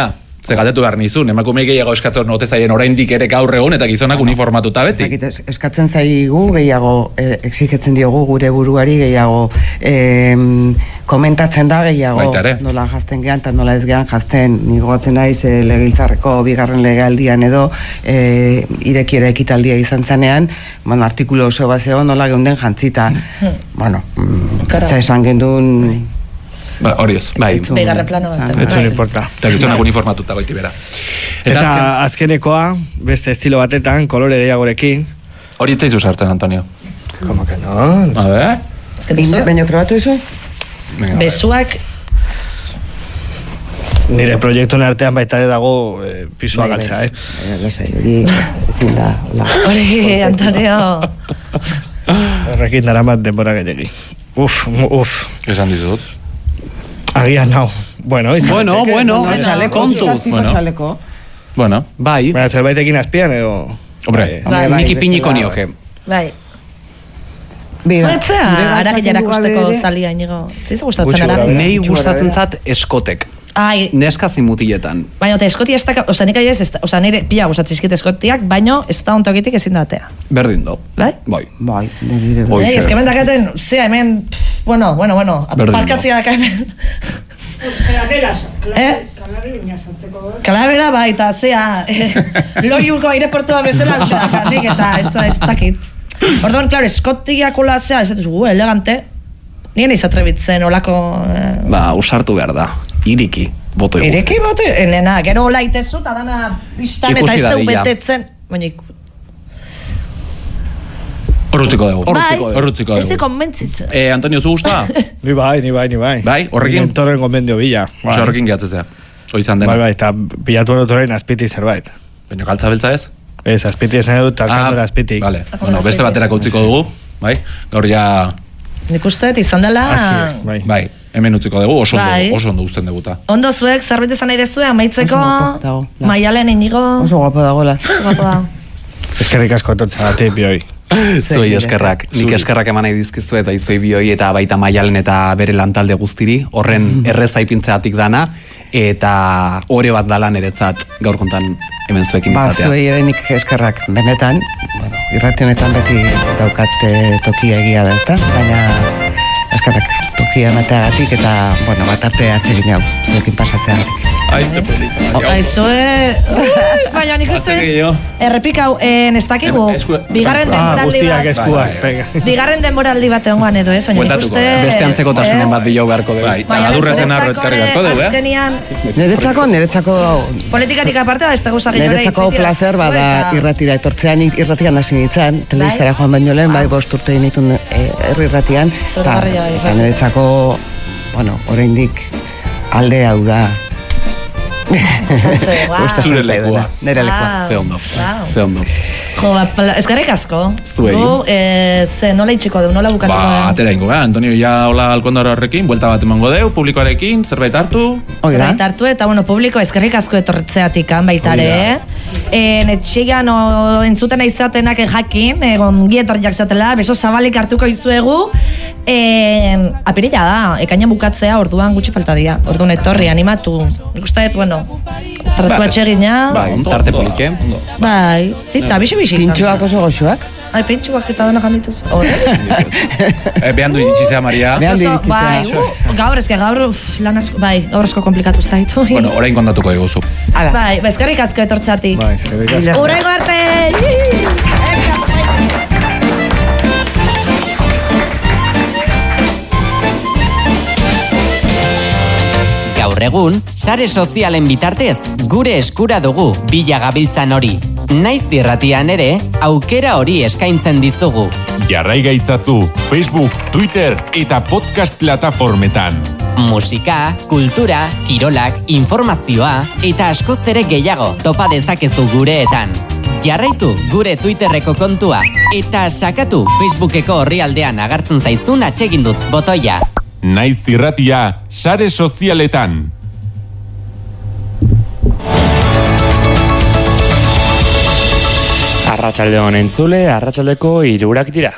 Ze galdetu behar nizun, emakume gehiago eskatzen ote zaien oraindik ere gaur egun eta gizonak uniformatuta beti. Ezakit, es- eskatzen zaigu gehiago, e, exigetzen diogu gure buruari gehiago, em, komentatzen da gehiago, Baita ere. nola jazten gehan eta nola ez gehan jazten. Ni gogoratzen naiz e, legebiltzarreko bigarren legealdian edo e, irekiera ekitaldia izan zanean, bueno, artikulu oso bat zegoen nola geunden jantzita. Bueno, mm, Karo. ze esan gendun... Ba, hori ez. Bai. Etzun- Bigarren plano bat. zan- Ez zuen importa. Eta gizonak uniformatuta goiti bera. Eta azken- azkenekoa, beste estilo batetan, kolore gehiagorekin. hori ez zaizu sartzen, Antonio. Como que no? A ver. Ez que beso- Baina probatu duzu? Venga, besuak Nire proiektuen artean baita ere dago eh, pisua Bai, bai. galtzea, eh? Baina, lasai, hori ezin da, hola. hori, Antonio. Horrekin daramat denbora gehiagi. Uf, uf, Esan dizut. agian nau. Bueno, izan Bueno, daiteke. bueno, bueno, Txaleko, kontuz. zazpiko Bueno. txaleko. Bueno, Bai, Baina zerbaitekin azpian edo... Hombre. Bai. Hombre, bai, nik bestela, ipiniko bai. nioke. Bai. Biga, Zuretzea, zure ara gauzak gehiarak usteko ingurabere- zalia inigo. Zizu Gutxi gustatzen gora ara? bera. Nei Gutxi gustatzen gorabehera. zat eskotek. Ai, Neska zimutiletan. baina eta eskoti ez da, oza, nik adibidez, ez da- oza, nire pila gustatzen zizkit eskotiak, baino ez da ontokitik ezin datea. Berdin do. Bai? Bai. Bai, nire Oi. Ei, ez que hemen dakaten, zea hemen, pff, bueno, bueno, bueno, Berdin parkatzia daka hemen. Kalaberas, Eh? kalaberiña sartzeko. Kalabera bai, eta zea, eh, loiuko aireportua bezala, uste dakatik, eta ez da ez dakit. Orduan, klaro, eskotiakola zea, ez dugu, elegante, nien izatrebitzen olako... Eh, Ba, usartu behar da. Iriki. Boto Ireki bote, enena, gero hola itezu, eta dana biztan eta Ikusi ez dugu dadila. betetzen. Baina iku... Horrutziko dugu. Horrutziko dugu. Horrutziko Ez de dugu. konbentzitzen. Eh, Antonio, zu gusta? Ni bai, ni bai, ni bai. Bai, horrekin? Nire Entorren konbendio bila. Oso horrekin gehatzezea. Oizan dena. Bai, bai, eta bilatu erotoren azpiti zerbait. Baina galtza beltza ez? Ez, azpiti esan dut, talkandora azpitik. Vale. Alkandora Bueno, beste azpitik. baterako utziko dugu. Bai? Gaur ja... Nik uste dut izan dela... Azki, bai. Bai, hemen utziko dugu, oso ondo, Bai. oso ondo uzten duguta. Ondo zuek, zerbait esan nahi dezue, amaitzeko... Oso guapo dago, la. Maialen inigo... Oso guapo dagoela. Guapo da. Eskerrik asko etortzea batik bioi. Zuei eskerrak. Nik eskerrak eman nahi dizkizu eta izuei bioi eta baita Maialen eta bere lantalde guztiri. Horren erreza ipintzeatik dana. Eta ore bat dala niretzat gaur kontan hemen zuekin Ba, izatea. zuei ere nik eskerrak, benetan, bueno, irrati honetan beti daukat eh, tokia egia da, ezta? Baina eskerrak tokia emateagatik eta, bueno, bat arte atsegin hau, zuekin pasatzeagatik. Ai, ze polita. Aizue... Baina nik uste... Errepikau, en ez dakigu, Esku- bigarren Ah, denboraldi guztiak bat... eskuak. Bai, venga. Bigarren denboraldi bat egongoan edo ez, baina nik Bueltatuko uste... gara. Beste antzekotasunen ez? bat bilo beharko dugu. Bai, eta Maialen, adurrezen zuretzako arroetkarri ere beharko dugu, eh? Azkenian, Niretzako, niretzako, politikatik aparte, ez da gauza gehiago niretzako placer bada irratira etortzean, irratian hasi nintzen, telebistara joan baino lehen, bai, bost urte initun herri irratian, eta Zoragarria eta irratia. niretzako, bueno, oraindik alde hau da. Gustatzen Zure zaidana, lekua. Nire lekua. Ze ondo. Wow. Ze ondo. Jo, ba, pla- eskerrik asko. Zuei. Gu, eh, ze nola itxiko du, nola bukatuko Ba, du? atera ingo, eh? Antonio ja hola alkondoro horrekin, buelta bat emango deu, publikoarekin, zerbait hartu. Hoi da. Zerbait hartu eta, bueno, publiko eskerrik asko etortzeatik baitare, Hori da. eh? E, netxigan o, entzuten izatenak jakin, egon gietorriak zatela, beso zabalik hartuko izuegu, e, apirila da, ekainan bukatzea orduan gutxi falta dira, orduan etorri, animatu, nik uste dut, bueno, tratu atxegina, Bai, tarte polike. bai, tita, bixi bixi. Pintxoak oso goxoak. Ai, pintxuak eta dena jandituz. Hore? Eh, behan du iritsi Maria. Behan du Oso, iritsi bai, zea. uh, gaur eske gaur uf, lan asko, bai, gaur asko komplikatu zaitu. Bueno, orain kontatuko diguzu. Hala. Bai, ba, eskerrik asko etortzatik. Bai, eskerrik asko. Mila- Urrengo arte! Gaur egun, sare sozialen bitartez, gure eskura dugu bila gabiltzan hori. Naiz irratian ere, aukera hori eskaintzen dizugu. Jarrai gaitzazu Facebook, Twitter eta podcast plataformetan. Musika, kultura, kirolak, informazioa eta askoz ere gehiago topa dezakezu gureetan. Jarraitu gure Twitterreko kontua eta sakatu Facebookeko orrialdean agertzen zaizun atsegin dut botoia. Naiz irratia, sare sozialetan. Arratsalde on entzule, arratsaldeko hirurak dira.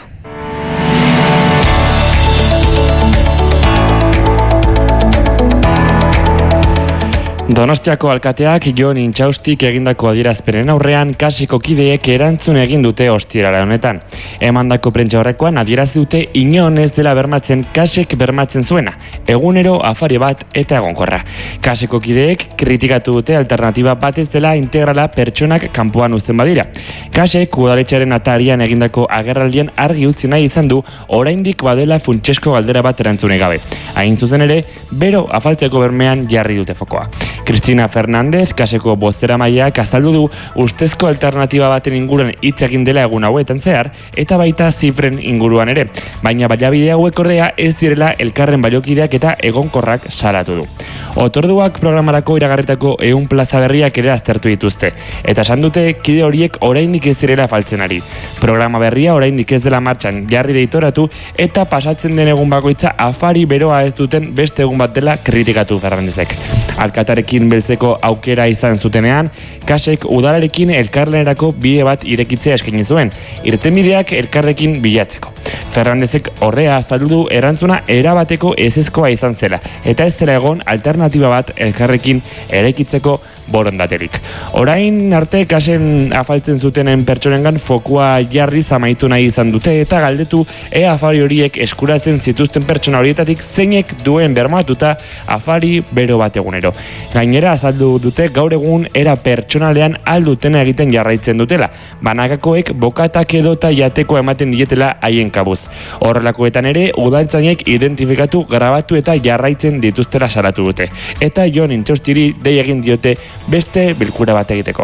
Donostiako alkateak Jon Intxaustik egindako adierazpenen aurrean kaseko kideek erantzun egin dute ostirala honetan. Emandako prentsa horrekoan adierazi dute inon ez dela bermatzen kasek bermatzen zuena, egunero afari bat eta egonkorra. Kaseko kideek kritikatu dute alternatiba bat ez dela integrala pertsonak kanpoan uzten badira. Kasek udaletxearen atarian egindako agerraldien argi utzi nahi izan du oraindik badela funtsesko galdera bat erantzune gabe. Hain zuzen ere, bero afaltzeko bermean jarri dute fokoa. Cristina Fernández, kaseko bozeramaileak azaldu du ustezko alternatiba baten inguruan hitz egin dela egun hauetan zehar eta baita zifren inguruan ere, baina baliabide hauek ordea ez direla elkarren baliokideak eta egonkorrak salatu du. Otorduak programarako iragarritako ehun plaza berriak ere aztertu dituzte, eta esan dute kide horiek oraindik ez direla faltzen ari. Programa berria oraindik ez dela martxan jarri deitoratu eta pasatzen den egun bakoitza afari beroa ez duten beste egun bat dela kritikatu Fernándezek. Alkatarekin beltzeko aukera izan zutenean, kasek udalarekin elkarlanerako bide bat irekitzea eskaini zuen, irtenbideak elkarrekin bilatzeko. Fernándezek ordea azaldu du erantzuna erabateko ezezkoa izan zela, eta ez zela egon alternatiba bat elkarrekin eraikitzeko borondaterik. Orain arte kasen afaltzen zutenen pertsonengan fokua jarri amaitu nahi izan dute eta galdetu ea afari horiek eskuratzen zituzten pertsona horietatik zeinek duen bermatuta afari bero bat egunero. Gainera azaldu dute gaur egun era pertsonalean aldutena egiten jarraitzen dutela, banakakoek bokatak edota jateko ematen dietela haien kabuz. Horrelakoetan ere, udaltzainek identifikatu, grabatu eta jarraitzen dituztela salatu dute. Eta Jon Intxaustiri dei egin diote beste bilkura bat egiteko.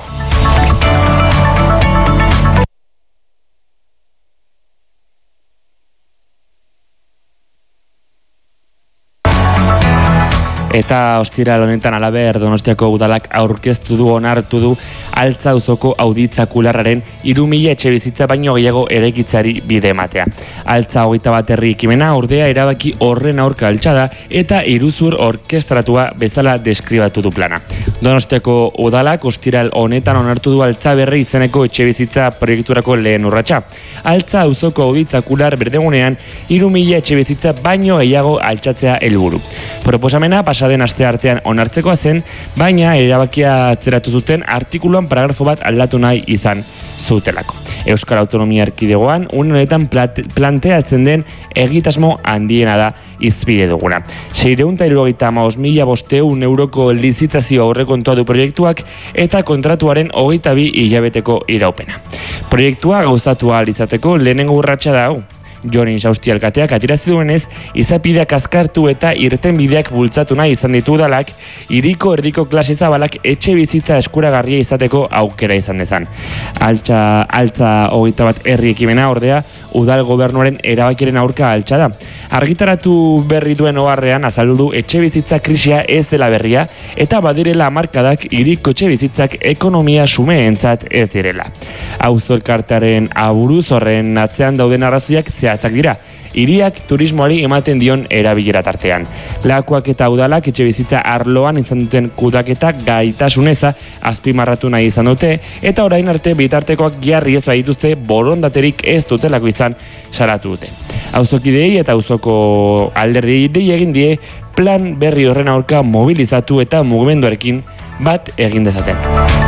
Eta ostiral honetan alaber Donostiako udalak aurkeztu du onartu du Altza auzoko auditzakularraren hiru mila etxe bizitza baino gehiago eraikitzari bide ematea. Altza hogeita bat herri ekimena ordea erabaki horren aurka altxa da eta iruzur orkestratua bezala deskribatu du plana. Donostiako udalak ostiral honetan onartu du Altza berri izeneko etxe bizitza proiekturako lehen urratsa. Altza auzoko auditzakular berdegunean hiru mila etxe bizitza baino gehiago altxatzea helburu. Proposamena pasaden aste artean onartzekoa zen, baina erabakia atzeratu zuten artikuluan paragrafo bat aldatu nahi izan zutelako. Euskal Autonomia Erkidegoan une honetan planteatzen den egitasmo handiena da izbide duguna. seiehun eta hirurogeita hamabost mila bostehun euroko lizitazio aurrekontua du proiektuak eta kontratuaren hogeita bi hilabeteko iraupena. Proiektua gauzatu ahal izateko lehenengo urratsa da hau. Jon Intxausti alkateak atirazi duenez, izapideak azkartu eta irtenbideak bultzatu nahi izan ditu udalak, hiriko erdiko klase zabalak etxe bizitza eskuragarria izateko aukera izan dezan. Altza, altza hogeita bat herri ekimena ordea, udal gobernuaren erabakiren aurka altza da. Argitaratu berri duen oharrean azaldu etxe bizitza krisia ez dela berria eta badirela hamarkadak hiriko etxe bizitzak ekonomia xumeentzat ez direla. Auzo elkartearen aburuz horren atzean dauden arrazoiak zehatzak dira. Hiriak turismoari ematen dion erabilera tartean. Lakuak eta udalak etxe bizitza arloan izan duten kudaketa gaitasuneza azpimarratu nahi izan dute eta orain arte bitartekoak jarri ez badituzte borondaterik ez dutelako izan salatu dute. Auzokidei eta auzoko alderdiei dei egin die plan berri horren aurka mobilizatu eta mugimenduarekin bat egin dezaten.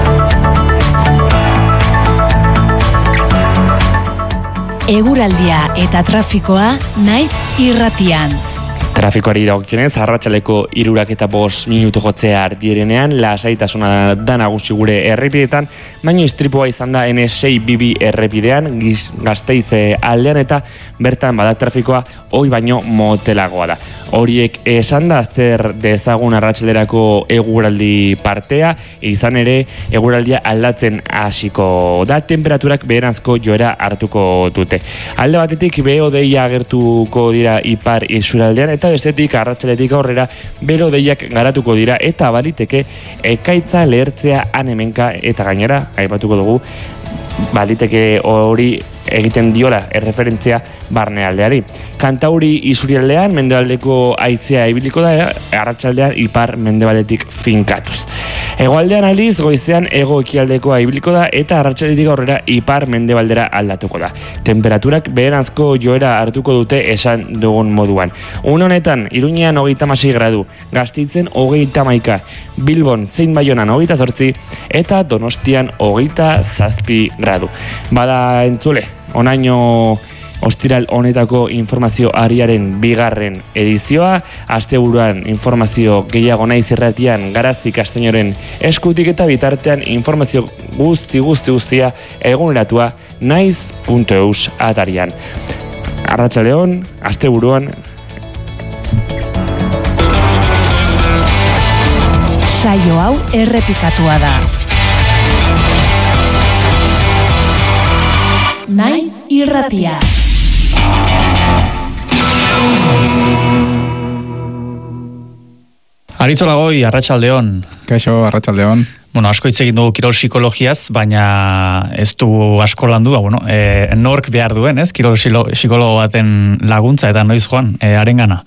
Eguraldia eta trafikoa naiz irratian. Trafikoari dagokionez, arratsaleko hirurak eta bost minutu jotzea ardierenean, lasaitasuna da nagusi gure errepidetan, baino istripua izan da N sei bi bi errepidean, Gasteiz aldean eta bertan bada trafikoa hoi baino motelagoa da. Horiek esan da azter dezagun arratsalderako eguraldi partea, izan ere eguraldia aldatzen hasiko da, temperaturak beheranzko joera hartuko dute. Alde batetik beho-deia agertuko dira ipar isuraldean eta bestetik arratsaletik aurrera bero-deiak garatuko dira eta baliteke ekaitza lehertzea han-hemenka eta gainera aipatuko dugu baliteke hori egiten diola erreferentzia barnealdeari. Kantauri isurialdean mendebaldeko haizea ibiliko da, arratsaldean ipar mendebaldetik finkatuz. Hegoaldean aldiz, goizean hego ekialdekoa ibiliko da eta arratsaldetik aurrera ipar mendebaldera aldatuko da. Temperaturak beheranzko joera hartuko dute esan dugun moduan. Un honetan, Iruñean hogeita hamasei gradu, Gastitzen hogeita hamaika, Bilbon zein Baionan hogeita zortzi eta Donostian hogeita zazpi gradu. Bada entzule, onaino ostiral honetako informazio ariaren bigarren edizioa, asteburuan informazio gehiago naiz irratian Garazi Castañoren eskutik eta bitartean informazio guzti guzti guztia eguneratua naiz puntu eus atarian. Arratsaldeon, asteburuan. Saio hau errepikatua da. Naiz irratia. Aritzolagoi, arratsaldeon. Kaixo, arratsaldeon. Bueno, asko hitz egin dugu kirol psikologiaz, baina ez du asko landu, ba, bueno, e, nork behar duen, ez? Kirol psikologo baten laguntza eta noiz joan, e, arengana.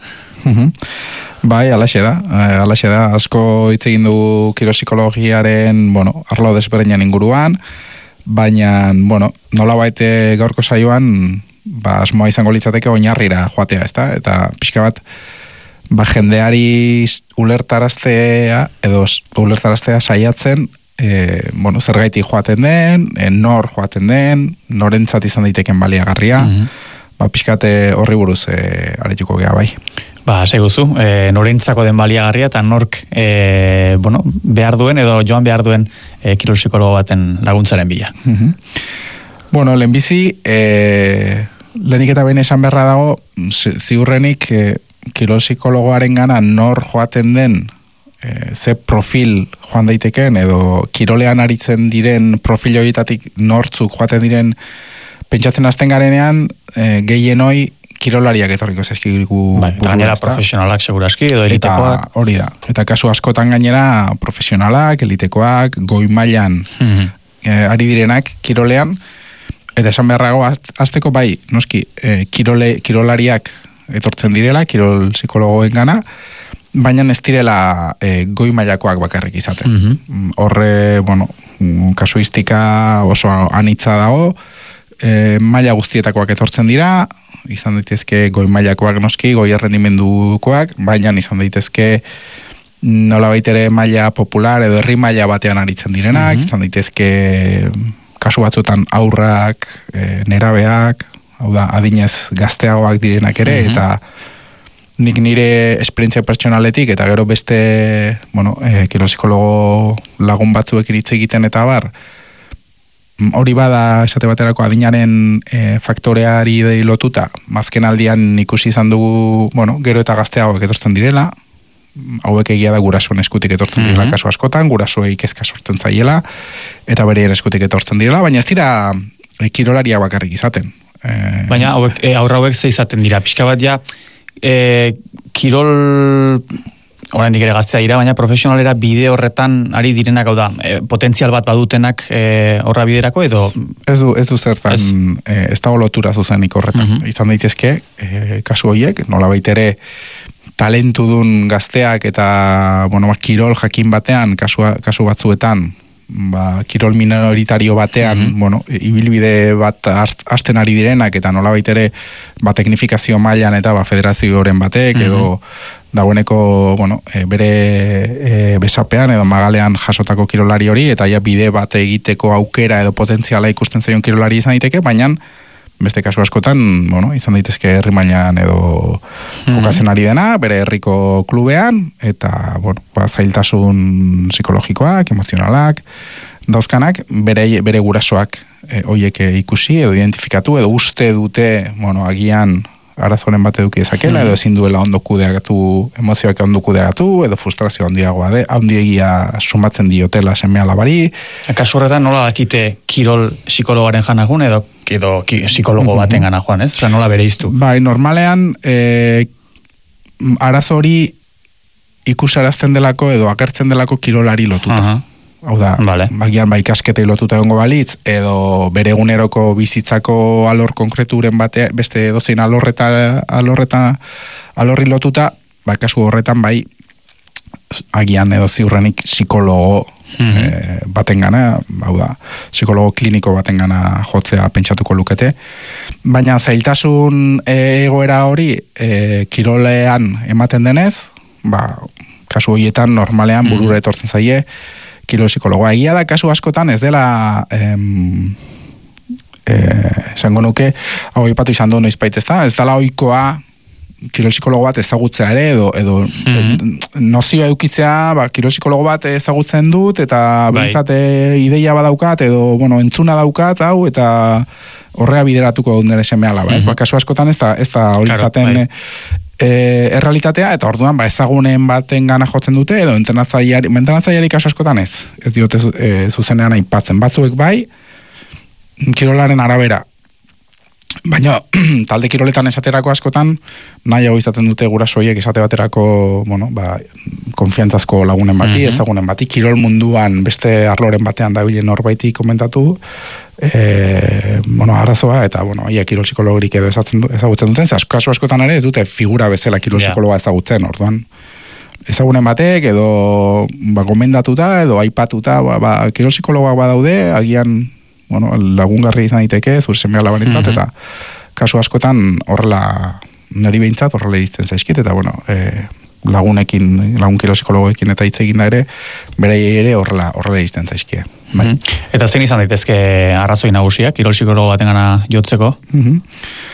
Bai, alaxe da, alaxe da. Asko hitz egin dugu kirol psikologiaren, bueno, arlo desberdinan inguruan, baina, bueno, nolabait gaurko saioan, ba, asmoa izango litzateke oinarrira joatea, ezta? Eta pixka bat, ba, jendeari ulertaraztea, edo ulertaraztea saiatzen, e, bueno, zergaitik joaten den, e, nor joaten den, norentzat izan daiteken baliagarria, mm-hmm. ba, pixkate horri buruz e, aretuko gea bai. Ba, seguzu, e, norentzako den baliagarria eta nork e, bueno, behar duen edo joan behar duen e, kirol psikologo baten laguntzaren bila. Mm-hmm. Bueno, lehenbizi, e, lehenik eta behin esan beharra dago, ziurrenik e, kirol psikologoaren gana nor joaten den, e, ze profil joan daiteken, edo kirolean aritzen diren profil horietatik nortzuk joaten diren, pentsatzen hasten garenean, e, gehienoi kirolariak etorriko zaizkigu. Bai, eta gainera profesionalak seguraski, edo elitekoak. Eta hori da. Eta kasu askotan gainera profesionalak, elitekoak, goi mailan mm-hmm. e, ari direnak kirolean, eta esan beharrago, azteko bai, noski, e, kirole, kirolariak etortzen direla, kirol psikologoen gana, baina ez direla e, goi mailakoak bakarrik izaten. Mm-hmm. Horre, bueno, kasuistika oso anitza dago, e, maila guztietakoak etortzen dira, izan daitezke goi mailakoak noski, goi errendimendukoak, baina izan daitezke nolabait ere maila popular edo herri maila batean aritzen direnak, mm-hmm. izan daitezke kasu batzuetan aurrak, e, nerabeak, hau da, adinez gazteagoak direnak ere, mm-hmm. eta nik nire esperientzia pertsonaletik, eta gero beste, bueno, e, kirol psikologo lagun batzuek iritze egiten eta bar, hori bada esate baterako adinaren e, faktoreari lotuta, mazken aldian ikusi izan dugu, bueno, gero eta gazteagoak etortzen direla, hauek egia da gurasoen eskutik etortzen direla mm-hmm. kasu askotan, gurasoei kezka sortzen zaiela, eta bereen eskutik etortzen direla, baina ez dira e, kirolaria bakarrik izaten. E, baina hauek, e, aurra hauek ze izaten dira, pixka bat ja, e, kirol... Oraindik ere gaztea dira, baina profesionalera bide horretan ari direnak, hau da, e, potentzial bat badutenak e, horra biderako, edo... Ez du, ez du zertan, ez, e, ez dago lotura zuzenik horretan. Uh-huh. Izan daitezke, e, kasu horiek, nolabait ere talentudun gazteak eta, bueno, kirol jakin batean, kasu, kasu batzuetan, ba, kirol minoritario batean, uh-huh. bueno, ibilbide bat hasten ari direnak, eta nolabait ere, ba, teknifikazio mailan eta ba, federazioaren batek, uh-huh. edo dagoeneko, bueno, e, bere e, besapean edo magalean jasotako kirolari hori, eta ja bide bat egiteko aukera edo potentziala ikusten zaion kirolari izan daiteke, baina beste kasu askotan, bueno, izan daitezke herri mailan edo mm-hmm. jokatzen ari dena, bere herriko klubean, eta, bueno, ba, zailtasun psikologikoak, emozionalak, dauzkanak, bere, bere gurasoak e, oiek ikusi edo identifikatu, edo uste dute, bueno, agian arazoren bat eduki ezakela, hmm. edo ezin duela ondo kudeagatu, emozioak ondo kudeagatu, edo frustrazio handiagoa de, handiegia sumatzen diotela semea labari. Kasu horretan nola dakite kirol psikologaren janagun, edo, edo psikologo baten gana joan, ez? Osa, nola bere iztu? Bai, normalean, e, arazo hori ikusarazten delako, edo agertzen delako kirolari lotuta. Uh-huh. Hau da, vale. Bagian ba ikasketei lotuta egongo balitz, edo bere eguneroko bizitzako alor konkreturen bate, beste dozein alorreta, alorreta, alorri lotuta, ba kasu horretan bai, agian edo ziurrenik psikologo mm-hmm. e, baten gana, hau da, psikologo kliniko baten gana jotzea pentsatuko lukete. Baina zailtasun egoera hori e, kirolean ematen denez, ba, kasu horietan normalean burura etortzen zaie kirol psikologoa. Egia da, kasu askotan ez dela em, eh, esango nuke, hau ipatu izan du noizbait ez da, ez dela ohikoa kirol psikologo bat ezagutzea ere, edo, edo mm-hmm. nozioa eukitzea, ba, kirol psikologo bat ezagutzen dut, eta bai. Bintzat ideia badaukat, edo, bueno, entzuna daukat, hau, eta horrea bideratuko dut nire seme alaba, mm-hmm. ez? Ba, kasu askotan ez da, ez da hori claro, zaten bai. e, errealitatea, eta orduan, ba, ezagunen baten gana jotzen dute, edo entrenatzaileari, entrenatzaileari kasu askotan ez, ez diote e, zuzenean aipatzen, batzuek bai, kirolaren arabera, baina talde kiroletan esaterako askotan nahiago izaten dute gurasoiek esate baterako, bueno, ba, konfiantzazko lagunen bati, mm-hmm. ezagunen bati, kirol munduan beste arloren batean dabilen norbaiti komentatu, e, bueno, arazoa, eta, bueno, ia kirol psikologorik edo ezagutzen duten, ze kasu askotan ere ez dute figura bezala kirol psikologa ezagutzen, orduan, ezagunen batek, edo, ba, gomendatuta, edo aipatuta, ba, ba, kirol psikologoak badaude, agian, bueno, lagungarri izan daiteke, zure semea labarentzat, mm-hmm. eta kasu askotan horrela, nari behintzat horrela izten zaizkit, eta bueno, e, lagunekin, lagun kirol psikologoekin eta hitz egin da ere, berei ere horrela, horrela izten zaizkie. Bai. Mm-hmm. Eta zein izan daitezke arrazoi nagusiak, kirol psikologo baten gana jotzeko? Mm-hmm.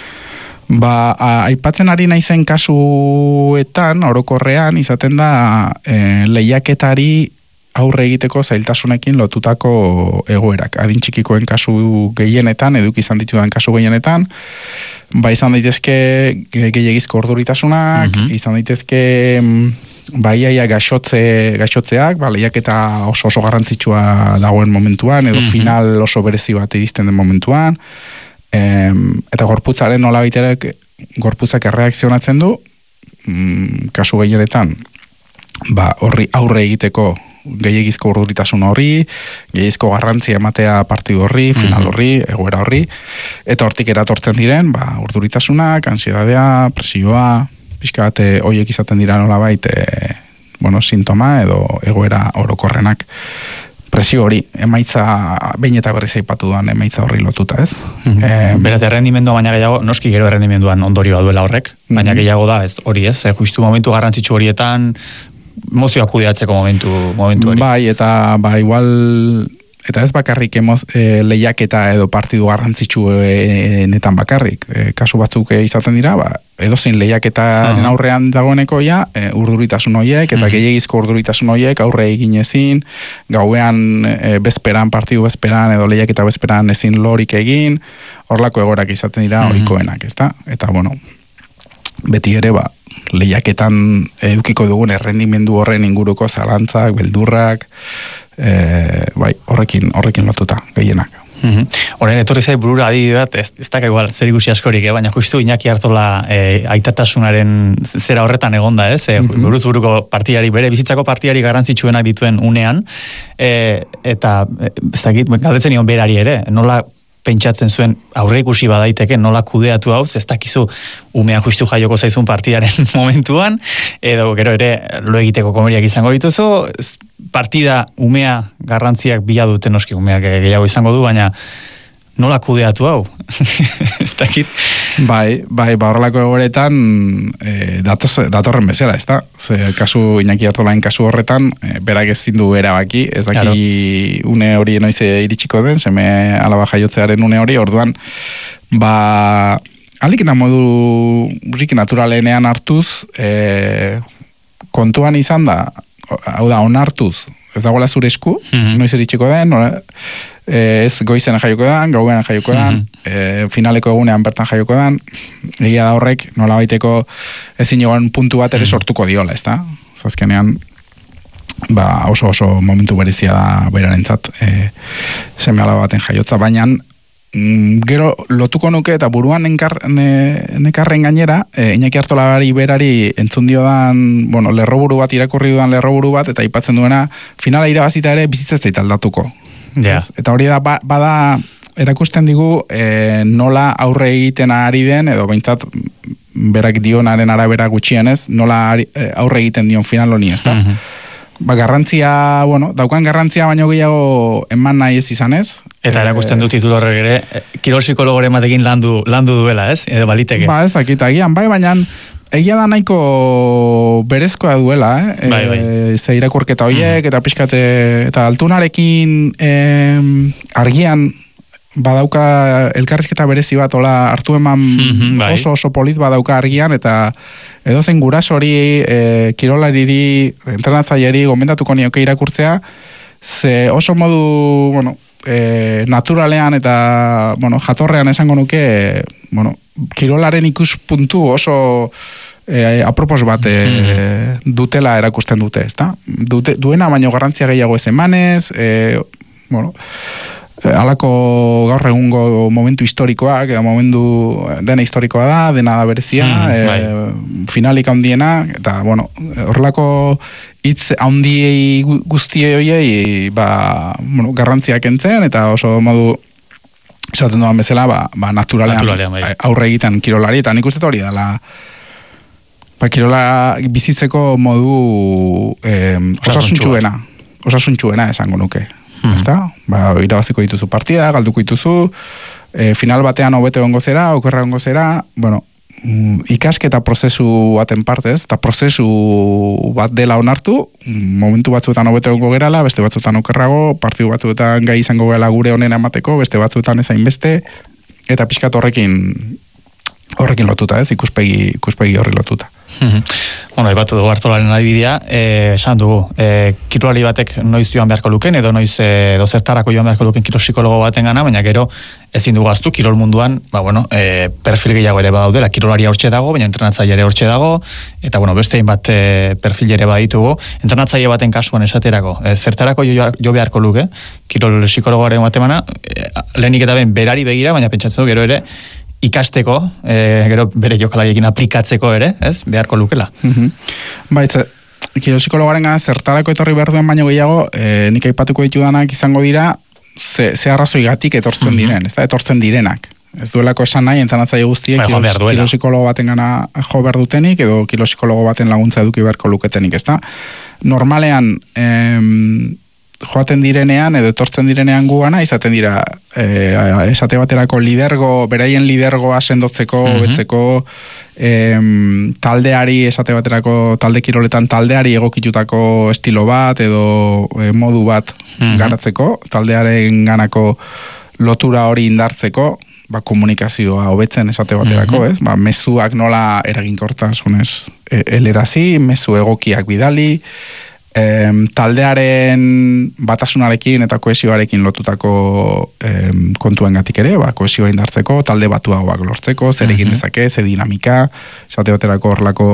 Ba, a, aipatzen ari naizen kasuetan, orokorrean, izaten da e, lehiaketari aurre egiteko zailtasunekin lotutako egoerak. Adin txikikoen kasu gehienetan, eduki izan ditudan kasu gehienetan, ba izan daitezke gehiagizko orduritasunak, mm-hmm. izan daitezke baiaia gaixotze, gaixotzeak, ba, lehiaketa oso oso garrantzitsua dagoen momentuan, edo mm-hmm. final oso berezi bat iristen den momentuan, em, eta gorputzaren nola baiterek, gorputzak erreakzionatzen du, mm, kasu gehienetan, ba, horri aurre egiteko gehiagizko urduritasun horri, gehiagizko garrantzia ematea partidu horri, final horri, egoera horri, eta hortik eratortzen diren, ba, urduritasunak, ansiedadea, presioa, pixka bat horiek izaten dira nolabait, e, bueno, sintoma edo egoera orokorrenak. Presio hori, emaitza, behin eta berriz aipatu duan emaitza horri lotuta, ez? Mm-hmm. E, Beraz, errendimendua baina gehiago, noski gero errendimenduan ondorioa duela horrek, baina mm-hmm. gehiago da, ez hori ez, justu momentu garrantzitsu horietan, emozioak kudeatzeko momentu, momentu hori. Bai, eta ba, igual, eta ez bakarrik emoz, e, lehiaketa edo partidu garrantzitsuenetan bakarrik. E, kasu batzuk izaten dira, ba, edozein lehiaketaren uh-huh. aurrean dagoeneko ja, e, urduritasun horiek, eta uh-huh. gehiagizko urduritasun horiek aurre egin ezin, gauean e, bezperan, partidu bezperan, edo lehiaketa bezperan ezin lorik egin, horlako egorak izaten dira uh-huh. ohikoenak, ezta? Eta, bueno, beti ere, ba, lehiaketan edukiko dugun errendimendu horren inguruko zalantzak, beldurrak, e, bai, horrekin, horrekin lotuta, gehienak. Mm-hmm. Horren, etorri zai burura adibide bat, ez, ez da igual zer ikusi askorik, eh? Baina justu Iñaki Artola e, aitatasunaren zera horretan egonda, ez? E, mm-hmm. Buruz buruko partidari, bere bizitzako partidari garrantzitsuenak dituen unean, e, eta ez dakit, galdetzen nion berari ere, nola pentsatzen zuen aurre ikusi badaiteke nola kudeatu hau, ez dakizu umea justu jaioko zaizun partidaren momentuan, edo gero ere lo egiteko komeriak izango dituzu, partida umea garrantziak bila duten noski umeak gehiago izango du, baina nola kudeatu hau? Ez dakit? Bai, bai, ba horrelako egoretan e, datoz, datorren bezala, ez da? Ze kasu, Iñaki Artolain kasu horretan, e, berak ezin du erabaki, ez daki claro. Une hori noiz iritsiko den, seme alaba jaiotzearen une hori, orduan, ba, alik eta modu urrik naturalenean hartuz, e, kontuan izan da, hau da, onartuz, ez dagoela zure esku, mm-hmm. noiz iritsiko den, nora, ez goizen jaioko dan, gauen jaioko dan, mm-hmm. e, finaleko egunean bertan jaioko dan, egia da horrek, nola baiteko ezin egon puntu bat ere sortuko diola, ez da? Zazkenean, ba, oso oso momentu berezia da berarentzat, e, seme alaba baten jaiotza, baina mm, gero lotuko nuke eta buruan enkar, ne, nekarren gainera, e, Iñaki Artolari berari entzun diodan, bueno, lerroburu bat, irakurri dudan lerroburu bat, eta aipatzen duena, finala irabazita ere bizitzez zait aldatuko. Yeah. Eta hori da, ba, bada, erakusten digu e, nola aurre egiten ari den, edo behintzat berak dionaren arabera gutxienez, nola ari, aurre egiten dion final honi, ez da? Mm-hmm. ba, garrantzia, bueno, daukan garrantzia baino gehiago eman nahi ez izanez. Eta erakusten du titulo horrek ere, kirol psikologore ematekin landu, landu duela, ez? Edo baliteke. Ba, ez dakit, agian, bai, baina egia da nahiko berezkoa duela, eh? Bai, bai. E, ze irakurketa horiek, eta pixkate, eta altunarekin eh, argian badauka elkarrizketa berezi bat ola hartu eman bai. oso oso polit badauka argian, eta edozein gurasori, e, kirolariri, entrenatzaileri gomendatuko nioke irakurtzea, ze oso modu, bueno, e, naturalean eta, bueno, jatorrean esango nuke, bueno, kirolaren ikuspuntu oso e, apropos bat e, dutela erakusten dute, ezta? Dute, duena baino garrantzia gehiago ez emanez, e, bueno, halako gaur egungo momentu historikoak, edo momentu dena historikoa da, dena da berezia, Hmm, e, bai. finalik handiena, eta, bueno, horrelako hitz handiei guztiei hoiei, ba, bueno, garrantziak entzen, eta oso modu esaten duan bezala, ba, ba naturalean, Naturalean, bai. aurre egiten kirolari, eta nik uste hori dela, ba, kirola bizitzeko modu eh, osasuntxuena, osasuntxuena esango nuke. Hmm. Ezta? Ba, irabaziko dituzu partida, galduko dituzu, e, final batean hobeto egongo zera, okerra egongo zera, bueno, mm, ikasketa prozesu baten partez, eta prozesu bat dela onartu, momentu batzuetan hobeto egongo gerala, beste batzuetan okerrago, partidu batzuetan gai izango gela gure honen emateko, beste batzuetan ezain beste, eta pixkat horrekin horrekin lotuta, ez? Ikuspegi, ikuspegi horri lotuta. Bueno, ibatu dugu Artolaren adibidea, eh, esan dugu, eh, kirolari batek noiz joan beharko luken, edo noiz eh, edo zertarako joan beharko luken kirol psikologo baten gana, baina gero ezin dugu aztu, kirol munduan, ba, bueno, eh, perfil gehiago ere badaudela, kirolaria hortxe dago, baina entrenatzaile ere hortxe dago, eta, bueno, beste hainbat eh, perfil ere baditugu, entrenatzaile baten kasuan esaterako, eh, zertarako jo, jo beharko luke, kirol psikologoaren batemana, eh, lehenik eta ben berari begira, baina pentsatzen du gero ere, ikasteko, e, gero bere jokalariekin aplikatzeko ere, ez? Beharko lukela. Mm-hmm. Baitz, kirol psikologaren gara zertarako etorri behar duen baino gehiago, e, nik aipatuko ditudanak izango dira, ze, ze arrazoigatik etortzen mm-hmm. diren, ez da, etortzen direnak. Ez duelako esan nahi, entrenatzaile guztiek ba, kirol, kirol psikologo baten gana jo behar dutenik, edo kirol psikologo baten laguntza eduki beharko luketenik, ez da. Normalean, em, joaten direnean edo etortzen direnean gugana izaten dira e, esate baterako lidergo, beraien lidergoa sendotzeko, mm-hmm. betzeko em, taldeari esate baterako talde kiroletan taldeari egokitutako estilo bat edo e, modu bat mm-hmm. garatzeko, taldearen ganako lotura hori indartzeko, ba, komunikazioa hobetzen esate baterako, mm-hmm. ez? Ba, mezuak nola eraginkortasunez e, elerazi, mezu egokiak bidali, Em, taldearen batasunarekin eta kohesioarekin lotutako em, kontuengatik ere, ba, kohesioa indartzeko, talde batuagoak lortzeko, zer egin dezake, ze dinamika, esate baterako horrelako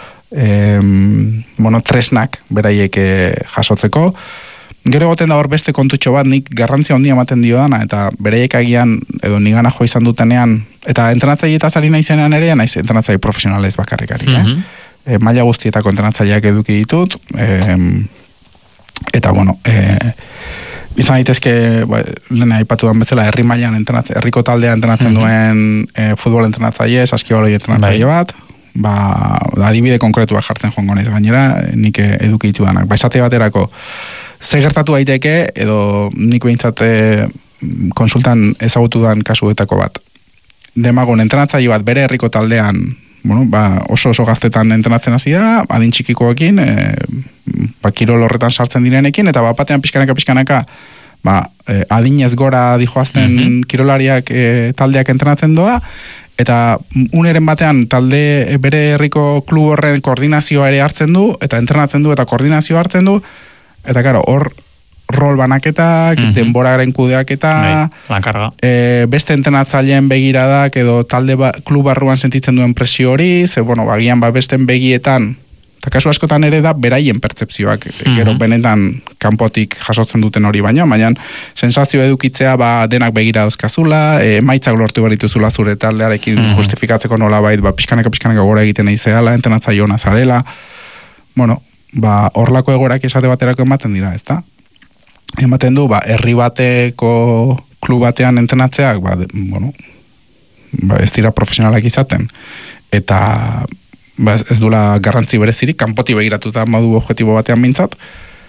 em, bueno, tresnak beraiek jasotzeko. Gero egoten da hor beste kontutxo bat, nik garrantzia handia ematen dio dana, eta beraiek agian, edo nigana jo izan dutenean, eta entrenatzaile eta zari naizenean ere, naiz entrenatzaile profesionalez bakarrikari, mm-hmm. eh? E, maila guztietako entrenatzaileak eduki ditut, e, eta, bueno, e, izan daitezke, ba, lehena aipatu dan bezala, herri mailan entrenatzaile, herriko taldea entrenatzen mm-hmm. duen e, futbol entrenatzaile, saskibaloi entrenatzaile bat, ba, adibide konkretua jartzen joango naiz gainera, nik eduki ditu danak. Ba, esate baterako, ze gertatu daiteke, edo nik behintzat konsultan ezagutu dan kasuetako bat. Demagun, entrenatzaile bat bere herriko taldean, bueno, ba, oso oso gaztetan entrenatzen hasi da, adin txikikoekin, e, ba, kirol horretan sartzen direnekin, eta bat batean pixkanaka pixkanaka, ba, e, adinez gora dijoazten mm-hmm. kirolariak e, taldeak entrenatzen doa, eta uneren batean talde bere herriko klub horren koordinazioa ere hartzen du, eta entrenatzen du, eta koordinazioa hartzen du, eta karo, hor rol banaketak, mm-hmm. denboraren kudeaketa, lankarga. E, beste entrenatzaileen begiradak edo talde ba, klub barruan sentitzen duen presio hori, ze, bueno, bagian ba, besten begietan, eta kasu askotan ere da, beraien pertzepzioak, mm-hmm. gero benetan kanpotik jasotzen duten hori baina, baina sensazio edukitzea ba, denak begira dauzkazula, e, emaitzak lortu berituzula zure taldearekin mm-hmm. justifikatzeko nolabait, ba, pixkanaka pixkanaka gora egiten eizeala, entrenatzaile ona zarela, bueno, ba, horlako egorak esate baterako ematen dira, ezta? Ematen du, ba, herri bateko klub batean entrenatzeak, ba, de, bueno, ba, ez dira profesionalak izaten, eta ba, ez dula garrantzi berezirik, kanpoti begiratuta modu objektibo batean mintzat,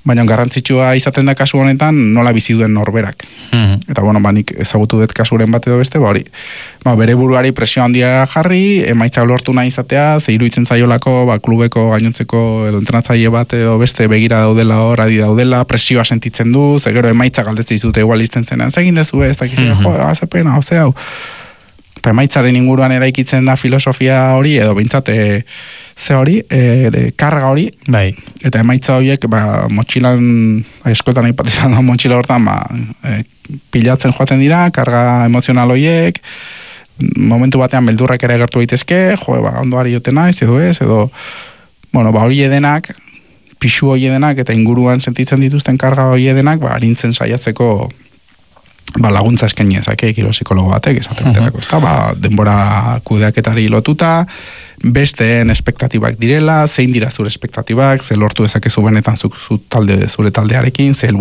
baina garrantzitsua izaten da kasu honetan nola bizi duen norberak. Mm-hmm. Eta bueno, ba, nik ezagutu dut kasuren bat edo beste, ba hori, ba, bere buruari presio handia jarri, emaitza lortu nahi izatea, ze iruditzen zaiolako, ba, klubeko gainontzeko edo entrenatzaile bat edo beste begira daudela hor, adi daudela, presioa sentitzen du, ze gero emaitza galdetze izute igual izten zenean, zegin dezu ez, eta kizera, mm-hmm. jo, haze pena, hau, hau. Eta emaitzaren inguruan eraikitzen da filosofia hori, edo behintzat, e, ze hori, e, karga hori, bai. Eta emaitza horiek, ba, motxilan, eskotan aipatizan da motxila hortan, ba, e, pilatzen joaten dira, karga emozional horiek, momentu batean beldurrak ere gertu daitezke, jo, ba, ondoari joten naiz, edo ez, edo, bueno, ba, hori edenak, pixu hori edenak, eta inguruan sentitzen dituzten karga hori edenak, ba, arintzen saiatzeko, ba, laguntza eskaini ezake kiro psikologo batek esaten uh-huh. ezta, ba, denbora kudeaketari lotuta, besteen espektatibak direla, zein dira zure espektatibak, ze lortu dezakezu benetan zu, zu talde, zure taldearekin, ze